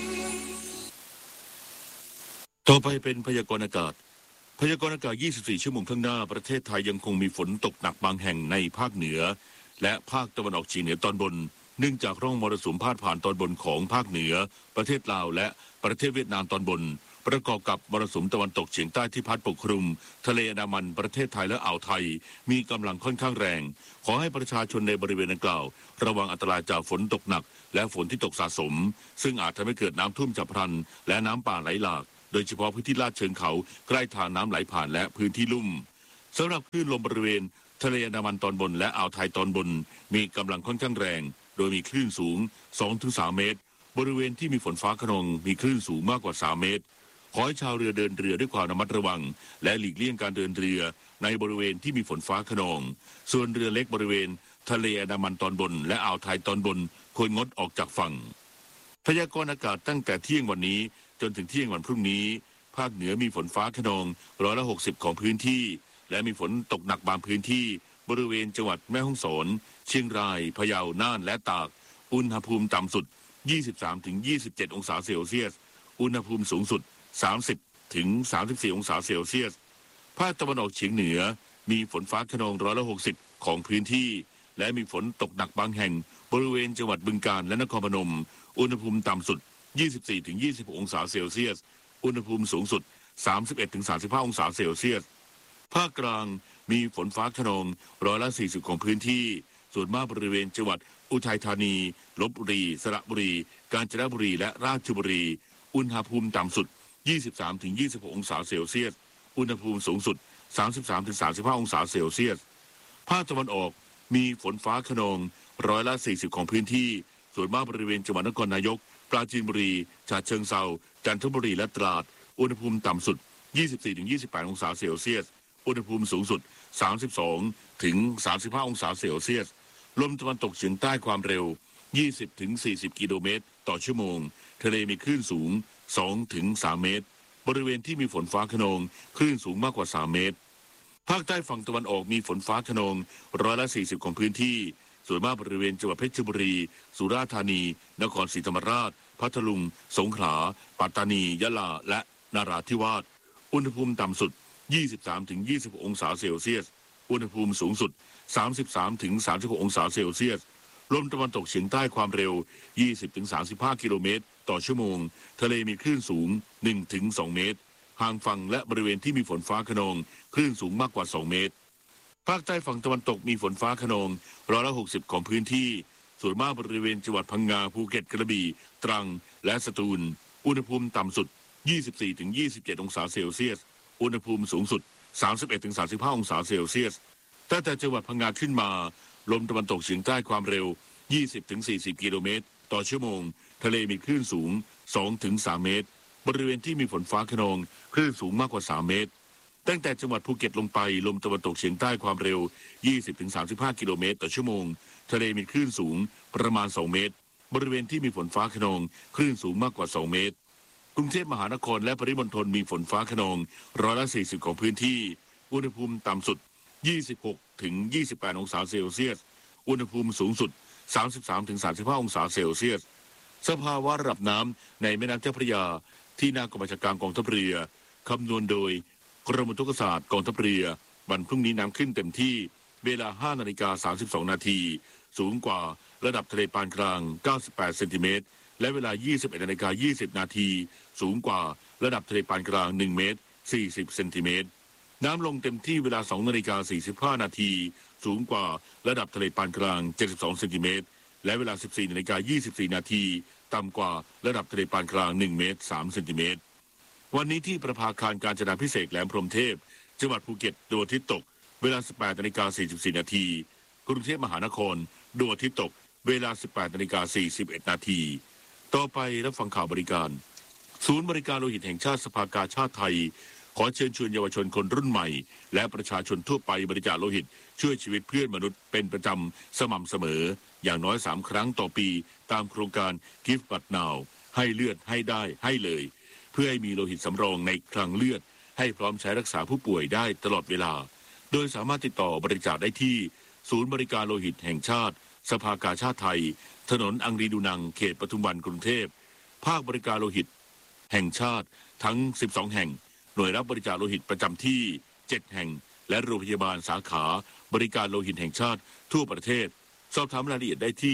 ต่อไปเป็นพยากรณ์อากาศพยากรณ์อากาศ 24 ชั่วโมงข้างหน้าประเทศไทยยังคงมีฝนตกหนักบางแห่งในภาคเหนือและภาคตะวันออกเฉียงเหนือตอนบนเนื่องจากร่องมรสุมพาดผ่านตอนบนของภาคเหนือประเทศลาวและประเทศเวียดนามตอนบนประกอบกับมรสุมตะวันตกเฉียงใต้ที่พัดปกคลุมทะเลอันดามันประเทศไทยและอ่าวไทยมีกำลังค่อนข้างแรงขอให้ประชาชนในบริเวณดังกล่าวระวังอันตรายจากฝนตกหนักและฝนที่ตกสะสมซึ่งอาจทำให้เกิดน้ำท่วมฉับพลันและน้ำป่าไหลหลากโดยเฉพาะพื้นที่ลาดเชิงเขาใกล้ทางน้ำไหลผ่านและพื้นที่ลุ่มสำหรับคลื่นลมบริเวณทะเลอันดามันตอนบนและอ่าวไทยตอนบนมีกำลังค่อนข้างแรงโดยมีคลื่นสูง 2-3 เมตรบริเวณที่มีฝนฟ้าคะนองมีคลื่นสูงมากกว่า3 เมตรขอให้ชาวเรือเดินเรือด้วยความระมัดระวังและหลีกเลี่ยงการเดินเรือในบริเวณที่มีฝนฟ้าคะนองส่วนเรือเล็กบริเวณทะเลอันดามันตอนบนและอ่าวไทยตอนบนควรงดออกจากฝั่งพยากรณ์อากาศตั้งแต่เที่ยงวันนี้จนถึงเที่ยงวันพรุ่งนี้ภาคเหนือมีฝนฟ้าคะนอง60%ของพื้นที่และมีฝนตกหนักบางพื้นที่บริเวณจังหวัดแม่ฮ่องสอนเชียงรายพะเยาน่านและตากอุณหภูมิต่ำสุด 23-27 องศาเซลเซียสอุณหภูมิสูงสุด 30-34 องศาเซลเซียสภาคตะวันออกเฉียงเหนือมีฝนฟ้าคะนอง60%ของพื้นที่และมีฝนตกหนักบางแห่งบริเวณจังหวัดบึงกาฬและนครพนมอุณหภูมิต่ำสุด 24-26 องศาเซลเซียสอุณหภูมิสูงสุด 31-35 องศาเซลเซียสภาคกลางมีฝนฟ้าคะนอง40%ของพื้นที่ส่วนมากบริเวณจังหวัดอุทัยธานีลพบุรีสระบุรีกาญจนบุรีและราชบุรีอุณหภูมิต่ำสุด 23-26 องศาเซลเซียสอุณหภูมิสูงสุด 33-35 องศาเซลเซียสภาคตะวันออกมีฝนฟ้าคะนอง40%ของพื้นที่ส่วนมากบริเวณจังหวัดนครนายกปราจีนบุรีฉะเชิงเทราจันทบุรีและตราดอุณหภูมิต่ำสุด 24-28 องศาเซลเซียสอุณหภูมิสูงสุด 32-35 องศาเซลเซียสลมตะวันตกเฉียงใต้ความเร็ว 20-40 กิโลเมตรต่อชั่วโมงทะเลมีคลื่นสูง 2-3 เมตรบริเวณที่มีฝนฟ้าคะนองคลื่นสูงมากกว่า3 เมตรภาคใต้ฝั่งตะวันออกมีฝนฟ้าคะนอง40%ของพื้นที่ส่วนมากบริเวณจังหวัดเพชรบุรีสุราษฎร์ธานีนครศรีธรรมราชพัทลุงสงขลาปัตตานียะลาและนราธิวาสอุณหภูมิต่ำสุด 23-26 องศาเซลเซียสอุณหภูมิสูงสุด 33-36 องศาเซลเซียสลมตะวันตกเฉียงใต้ความเร็ว 20-35 กิโลเมตรต่อชั่วโมงทะเลมีคลื่นสูง 1-2 เมตรห่างฝั่งและบริเวณที่มีฝนฟ้าคะนองคลื่นสูงมากกว่า2 เมตรภาคใต้ฝั่งตะวันตกมีฝนฟ้าคะนอง60%ของพื้นที่ส่วนมากบริเวณจังหวัดพังงาภูเก็ตกระบี่ตรังและสตูลอุณหภูมิต่ำสุด 24-27 องศาเซลเซียสอุณหภูมิสูงสุด 31-35 องศาเซลเซียสตั้งแต่จังหวัดพังงาขึ้นมาลมตะวันตกเฉียงใต้ความเร็ว 20-40 กิโลเมตรต่อชั่วโมงทะเลมีคลื่นสูง 2-3 เมตรบริเวณที่มีฝนฟ้าคะนองคลื่นสูงมากกว่า3 เมตรตั้งแต่จังหวัดภูเก็ตลงไปลมตะวันตกเฉียงใต้ความเร็ว 20-35 กิโลเมตรต่อชั่วโมงทะเลมีคลื่นสูงประมาณ2 เมตรบริเวณที่มีฝนฟ้าคะนองคลื่นสูงมากกว่า2 เมตรกรุงเทพมหานครและปริมณฑลมีฝนฟ้าคะนอง40%ของพื้นที่อุณหภูมิต่ำสุด 26-28 องศาเซลเซียสอุณหภูมิสูงสุด 33-35 องศาเซลเซียสสภาวะระดับน้ำในแม่น้ำเจ้าพระยาที่หน้ากองบัญชาการกองทัพเรือคำนวณโดยกรมอุตุศาสตร์กองทัพเรือวันพรุ่งนี้น้ำขึ้นเต็มที่เวลา 5:32 นาทีสูงกว่าระดับทะเลปานกลาง98 เซนติเมตรและเวลา 21:20 นาทีสูงกว่าระดับทะเลปานกลาง1 เมตร 40 เซนติเมตรน้ำลงเต็มที่เวลา 2:45 นาทีสูงกว่าระดับทะเลปานกลาง72 เซนติเมตรและเวลา 14:24 นาทีต่ำกว่าระดับทะเลปานกลาง1 เมตร 3 เซนติเมตรวันนี้ที่ประภาคารกาญจนาภิเษกแหลมพรหมเทพจังหวัดภูเก็ตดวงอาทิตย์ตกเวลา 18:44 นาทีกรุงเทพมหานครดวงอาทิตย์ตกเวลา 18:41 นาทีต่อไปรับฟังข่าวบริการศูนย์บริการโลหิตแห่งชาติสภากาชาดไทยขอเชิญชวนเยาวชนคนรุ่นใหม่และประชาชนทั่วไปบริจาคโลหิตช่วยชีวิตเพื่อนมนุษย์เป็นประจำสม่ำเสมออย่างน้อย3ครั้งต่อปีตามโครงการ Give But Now ให้เลือดให้ได้ให้เลยเพื่อให้มีโลหิตสำรองในคลังเลือดให้พร้อมใช้รักษาผู้ป่วยได้ตลอดเวลาโดยสามารถติดต่อบริจาคได้ที่ศูนย์บริการโลหิตแห่งชาติสภากาชาดไทยถนนอังรีดูนังเขตปทุมวันกรุงเทพภาคบริการโลหิตแห่งชาติทั้ง12แห่งหน่วยรับบริจาคโลหิตประจำที่7แห่งและโรงพยาบาลสาขาบริการโลหิตแห่งชาติทั่วประเทศสอบถามรายละเอียดได้ที่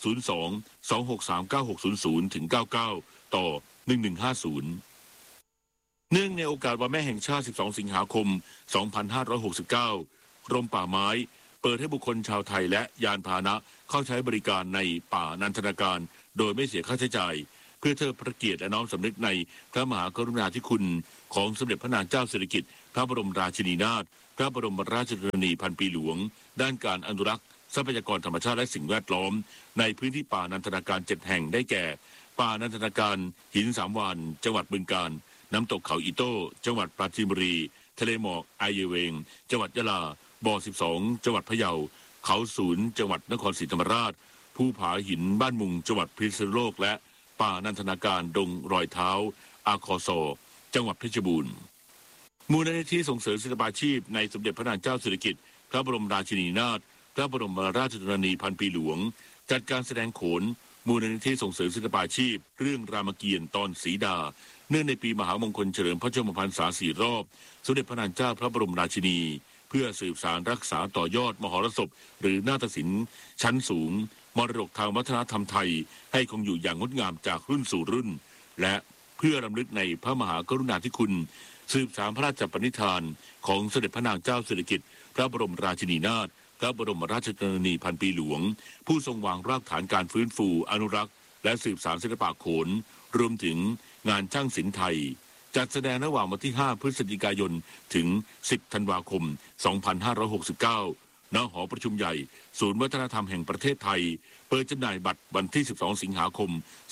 02-263-9600-99ต่อ1150เนื่องในโอกาสวันแม่แห่งชาติ12สิงหาคม2569กรมป่าไม้เปิดให้บุคคลชาวไทยและยานพาหนะเข้าใช้บริการในป่านันทนาการโดยไม่เสียค่าใช้จ่ายเพื่อเทิดพระเกียรติและน้อมสำนึกในพระมหากรุณาธิคุณของสมเด็จพระนางเจ้าสิริกิติ์พระบรมราชินีนาถพระบรมราชชนนีพันปีหลวงด้านการอนุรักษ์ทรัพยากรธรรมชาติและสิ่งแวดล้อมในพื้นที่ป่านันทนาการ7แห่งได้แก่ป่านันทนาการหินสามวานจังหวัดบึงกาฬน้ำตกเขาอีโต้จังหวัดปราจีนบุรีทะเลหมอกไอเยเวงจังหวัดยะลาบ่อ12จังหวัดพะเยาเขาศูนย์จังหวัดนครศรีธรรมราชภูผาหินบ้านมุงจังหวัดพิษณุโลกและป่านันทนาการดงรอยเท้าอาคอซอจังหวัดเพชรบูรณ์มูลนิธิส่งเสริมศิลปาชีพในสมเด็จพระนางเจ้าสิริกิติ์พระบรมราชินีนาถพระบรมราชชนนีพันปีหลวงจัดการแสดงโขนมูลนิธิส่งเสริมศิลปาชีพเรื่องรามเกียรติ์ตอนสีดาเนื่องในปีมหามงคลเฉลิมพระชนมพรรษา4 รอบสมเด็จพระนางเจ้าพระบรมราชินีเพื่อสืบสานรักษาต่อยอดมหรสพหรือนาฏศิลป์ชั้นสูงมรดกทางวัฒนธรรมไทยให้คงอยู่อย่างงดงามจากรุ่นสู่รุ่นและเพื่อรำลึกในพระมหากรุณาธิคุณสืบสานพระราชปณิธานของสมเด็จพระนางเจ้าสิริกิติ์พระบรมราชินีนาถพระบรมราชชนนีพันปีหลวงผู้ทรงวางรากฐานการฟื้นฟูอนุรักษ์และสืบสานศิลปะโขนรวมถึงงานช่างศิลป์ไทยจัดแสดงระหว่างวันที่5พฤศจิกายนถึง10ธันวาคม2569ณหอประชุมใหญ่ศูนย์วัฒนธรรมแห่งประเทศไทยเปิดจำหน่ายบัตรวันที่12สิงหาคม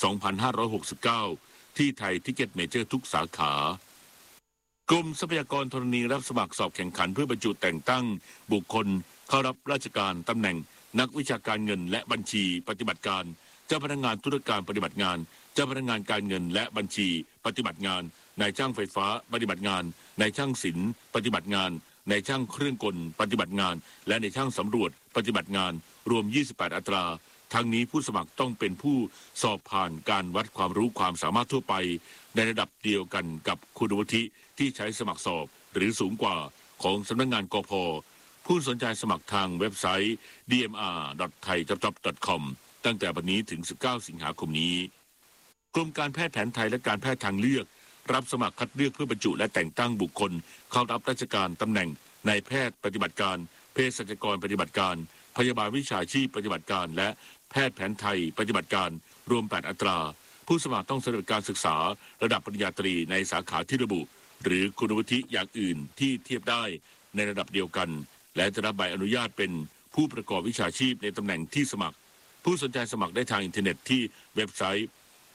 2569ที่ไทยทิกเก็ตเมเจอร์ทุกสาขากรมทรัพยากรธรณีรับสมัครสอบแข่งขันเพื่อบรรจุแต่งตั้งบุคคลเข้ารับราชการตำแหน่งนักวิชาการเงินและบัญชีปฏิบัติการเจ้าพนักงานธุรการปฏิบัติงานเจ้าพนักงานการเงินและบัญชีปฏิบัติงานนายช่างไฟฟ้าปฏิบัติงานนายช่างศิลป์ปฏิบัติงานนายช่างเครื่องกลปฏิบัติงานและนายช่างสำรวจปฏิบัติงานรวม28อัตราทั้งนี้ผู้สมัครต้องเป็นผู้สอบผ่านการวัดความรู้ความสามารถทั่วไปในระดับเดียวกันกับคุณวุฒิที่ใช้สมัครสอบหรือสูงกว่าของสำนักงานกพ.ผู้สนใจสมัครทางเว็บไซต์ dmr.thaijobjob.com ตั้งแต่บัดนี้ถึง19สิงหาคมนี้กรมการแพทย์แผนไทยและการแพทย์ทางเลือกรับสมัครคัดเลือกเพื่อบรรจุและแต่งตั้งบุคคลเข้ารับราชการตำแหน่งนายแพทย์ปฏิบัติการเภสัชกรปฏิบัติการพยาบาลวิชาชีพปฏิบัติการและแพทย์แผนไทยปฏิบัติการรวม8อัตราผู้สมัครต้องแสดงการศึกษาระดับปริญญาตรีในสาขาที่ระบุหรือคุณวุฒิอย่างอื่นที่เทียบได้ในระดับเดียวกันและจะรับใบอนุญาตเป็นผู้ประกอบวิชาชีพในตำแหน่งที่สมัครผู้สนใจสมัครได้ทางอินเทอร์เน็ตที่เว็บไซต์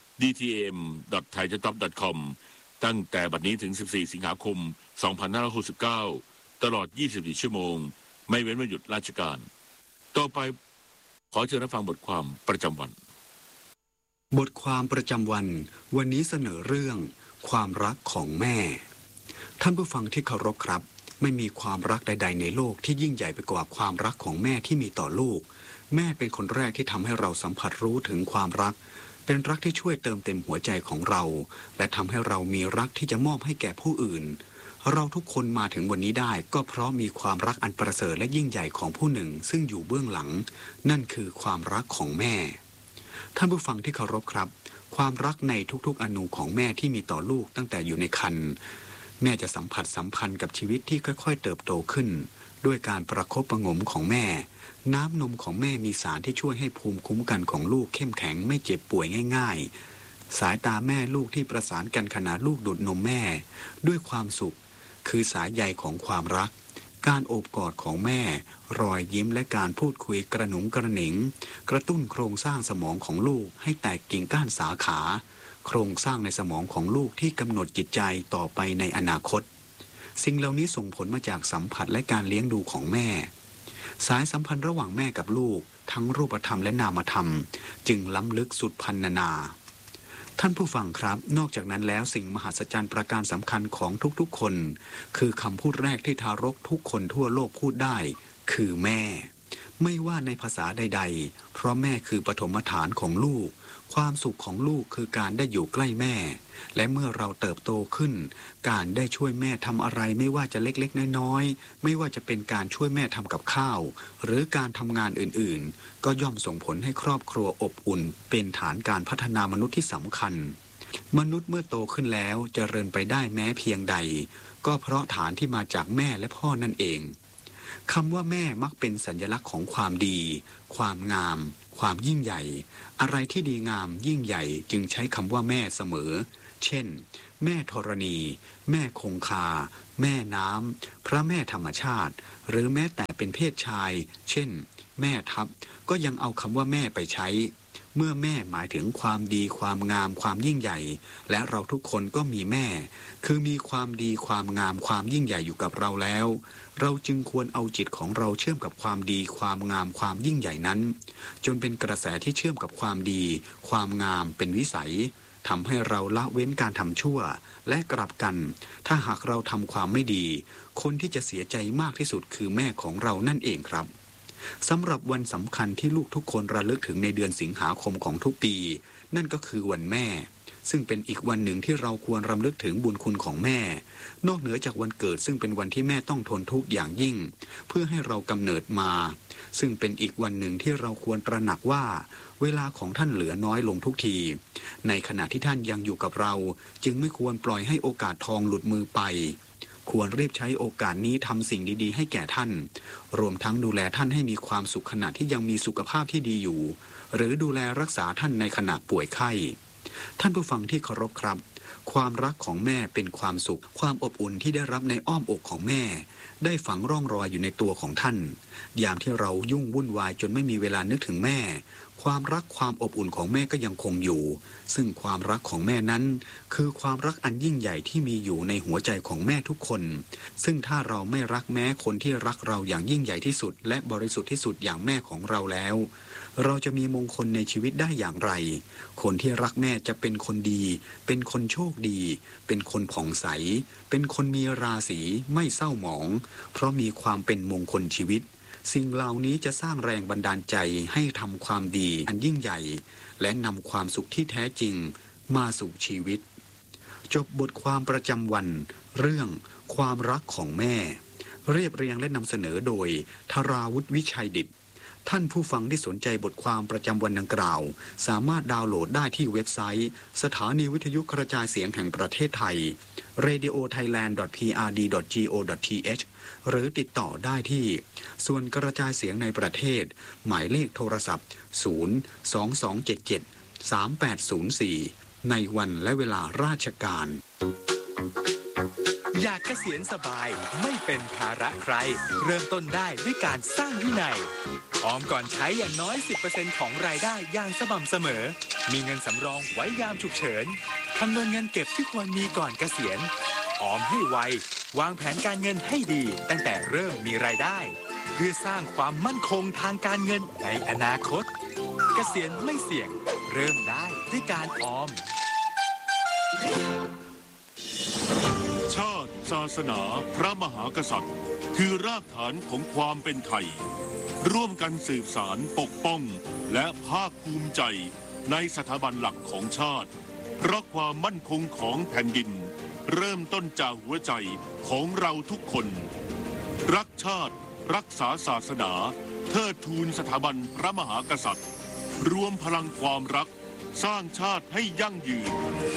dtm.thaijobjob.com ตั้งแต่บัดนี้ถึง14สิงหาคม2569ตลอด24ชั่วโมงไม่เว้นวันหยุดราชการต่อไปขอเชิญรับฟังบทความประจำวันบทความประจำวันวันนี้เสนอเรื่องความรักของแม่ท่านผู้ฟังที่เคารพครับไม่มีความรักใดๆในโลกที่ยิ่งใหญ่ไปกว่าความรักของแม่ที่มีต่อลูกแม่เป็นคนแรกที่ทำให้เราสัมผัสรู้ถึงความรักเป็นรักที่ช่วยเติมเต็มหัวใจของเราและทำให้เรามีรักที่จะมอบให้แก่ผู้อื่นเราทุกคนมาถึงวันนี้ได้ก็เพราะมีความรักอันประเสริฐและยิ่งใหญ่ของผู้หนึ่งซึ่งอยู่เบื้องหลังนั่นคือความรักของแม่ท่านผู้ฟังที่เคารพครับความรักในทุกๆอนูของแม่ที่มีต่อลูกตั้งแต่อยู่ในครรภ์แม่จะสัมผัสสัมพันธ์กับชีวิตที่ค่อยๆเติบโตขึ้นด้วยการประคบประหงมของแม่น้ำนมของแม่มีสารที่ช่วยให้ภูมิคุ้มกันของลูกเข้มแข็งไม่เจ็บป่วยง่ายๆสายตาแม่ลูกที่ประสานกันขณะลูกดูดนมแม่ด้วยความสุขคือสายใยของความรักการโอบกอดของแม่รอยยิ้มและการพูดคุยกระหนุงกระหนิงกระตุ้นโครงสร้างสมองของลูกให้แตกกิ่งก้านสาขาโครงสร้างในสมองของลูกที่กำหนดจิตใจต่อไปในอนาคตสิ่งเหล่านี้ส่งผลมาจากสัมผัสและการเลี้ยงดูของแม่สายสัมพันธ์ระหว่างแม่กับลูกทั้งรูปธรรมและนามธรรมจึงล้ำลึกสุดพรรณนาท่านผู้ฟังครับนอกจากนั้นแล้วสิ่งมหัศจรรย์ประการสำคัญของทุกๆคนคือคำพูดแรกที่ทารกทุกคนทั่วโลกพูดได้คือแม่ไม่ว่าในภาษาใดๆเพราะแม่คือปฐมฐานของลูกความสุขของลูกคือการได้อยู่ใกล้แม่และเมื่อเราเติบโตขึ้นการได้ช่วยแม่ทำอะไรไม่ว่าจะเล็กๆน้อยๆไม่ว่าจะเป็นการช่วยแม่ทำกับข้าวหรือการทำงานอื่นๆก็ย่อมส่งผลให้ครอบครัวอบอุ่นเป็นฐานการพัฒนามนุษย์ที่สำคัญมนุษย์เมื่อโตขึ้นแล้วเจริญไปได้แม้เพียงใดก็เพราะฐานที่มาจากแม่และพ่อนั่นเองคำว่าแม่มักเป็นสัญลักษณ์ของความดีความงามความยิ่งใหญ่อะไรที่ดีงามยิ่งใหญ่จึงใช้คำว่าแม่เสมอเช่นแม่ธรณีแม่คงคาแม่น้ำพระแม่ธรรมชาติหรือแม้แต่เป็นเพศชายเช่นแม่ทัพก็ยังเอาคำว่าแม่ไปใช้เมื่อแม่หมายถึงความดีความงามความยิ่งใหญ่และเราทุกคนก็มีแม่คือมีความดีความงามความยิ่งใหญ่อยู่กับเราแล้วเราจึงควรเอาจิตของเราเชื่อมกับความดีความงามความยิ่งใหญ่นั้นจนเป็นกระแสที่เชื่อมกับความดีความงามเป็นวิสัยทำให้เราละเว้นการทำชั่วและกลับกันถ้าหากเราทำความไม่ดีคนที่จะเสียใจมากที่สุดคือแม่ของเรานั่นเองครับสำหรับวันสำคัญที่ลูกทุกคนระลึกถึงในเดือนสิงหาคมของทุกปีนั่นก็คือวันแม่ซึ่งเป็นอีกวันหนึ่งที่เราควรรำลึกถึงบุญคุณของแม่นอกเหนือจากวันเกิดซึ่งเป็นวันที่แม่ต้องทนทุกข์อย่างยิ่งเพื่อให้เรากำเนิดมาซึ่งเป็นอีกวันหนึ่งที่เราควรตระหนักว่าเวลาของท่านเหลือน้อยลงทุกทีในขณะที่ท่านยังอยู่กับเราจึงไม่ควรปล่อยให้โอกาสทองหลุดมือไปควรรีบใช้โอกาสนี้ทำสิ่งดีๆให้แก่ท่านรวมทั้งดูแลท่านให้มีความสุขขณะที่ยังมีสุขภาพที่ดีอยู่หรือดูแลรักษาท่านในขณะป่วยไข้ท่านผู้ฟังที่เคารพครับความรักของแม่เป็นความสุขความอบอุ่นที่ได้รับในอ้อมอกของแม่ได้ฝังร่องรอยอยู่ในตัวของท่านยามที่เรายุ่งวุ่นวายจนไม่มีเวลานึกถึงแม่ความรักความอบอุ่นของแม่ก็ยังคงอยู่ซึ่งความรักของแม่นั้นคือความรักอันยิ่งใหญ่ที่มีอยู่ในหัวใจของแม่ทุกคนซึ่งถ้าเราไม่รักแม้คนที่รักเราอย่างยิ่งใหญ่ที่สุดและบริสุทธิ์ที่สุดอย่างแม่ของเราแล้วเราจะมีมงคลในชีวิตได้อย่างไรคนที่รักแม่จะเป็นคนดีเป็นคนโชคดีเป็นคนผ่องใสเป็นคนมีราศีไม่เศร้าหมองเพราะมีความเป็นมงคลชีวิตสิ่งเหล่านี้จะสร้างแรงบันดาลใจให้ทำความดีอันยิ่งใหญ่และนำความสุขที่แท้จริงมาสู่ชีวิตจบบทความประจำวันเรื่องความรักของแม่เรียบเรียงและนำเสนอโดยธราวุฒิวิชัยดิษฐ์ท่านผู้ฟังที่สนใจบทความประจำวันดังกล่าวสามารถดาวน์โหลดได้ที่เว็บไซต์สถานีวิทยุกระจายเสียงแห่งประเทศไทย radiothailand.prd.go.th หรือติดต่อได้ที่ส่วนกระจายเสียงในประเทศหมายเลขโทรศัพท์ 022773804 ในวันและเวลาราชการอยากเกษียณสบายไม่เป็นภาระใครเริ่มต้นได้ด้วยการสร้างวินัยออมก่อนใช้อย่างน้อย 10% ของรายได้อย่างสม่ำเสมอมีเงินสำรองไว้ยามฉุกเฉินคำนวณเงินเก็บที่ควรมีก่อนเกษียณออมให้ไววางแผนการเงินให้ดีตั้งแต่เริ่มมีรายได้เพื่อสร้างความมั่นคงทางการเงินในอนาคตเกษียณไม่เสี่ยงเริ่มได้ด้วยการออมชาติศาสนาพระมหากษัตริย์คือรากฐานของความเป็นไทยร่วมกันสืบสานปกป้องและภาคภูมิใจในสถาบันหลักของชาติเพราะความมั่นคงของแผ่นดินเริ่มต้นจากหัวใจของเราทุกคนรักชาติรักษาศาสนาเทิดทูนสถาบันพระมหากษัตริย์รวมพลังความรักสร้างชาติให้ยั่งยืน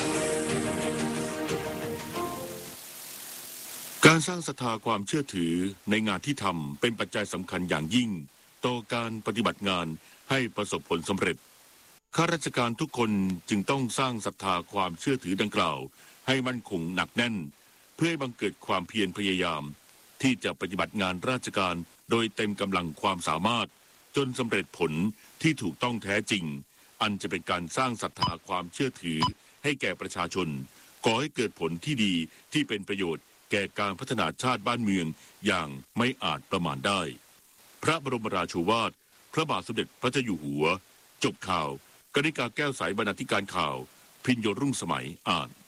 การสร้างศรัทธาความเชื่อถือในงานที่ทำเป็นปัจจัยสำคัญอย่างยิ่งต่อการปฏิบัติงานให้ประสบผลสำเร็จข้าราชการทุกคนจึงต้องสร้างศรัทธาความเชื่อถือดังกล่าวให้มั่นคงหนักแน่นเพื่อให้บังเกิดความเพียรพยายามที่จะปฏิบัติงานราชการโดยเต็มกำลังความสามารถจนสำเร็จผลที่ถูกต้องแท้จริงอันจะเป็นการสร้างศรัทธาความเชื่อถือให้แก่ประชาชนก่อให้เกิดผลที่ดีที่เป็นประโยชน์แก่การพัฒนาชาติบ้านเมืองอย่างไม่อาจประมาณได้พระบรมราโชวาทพระบาทสมเด็จพระเจ้าอยู่หัวจบข่าวกนิกาแก้วใสบรรณาธิการข่าวพิญโยรุ่งสมัยอ่าน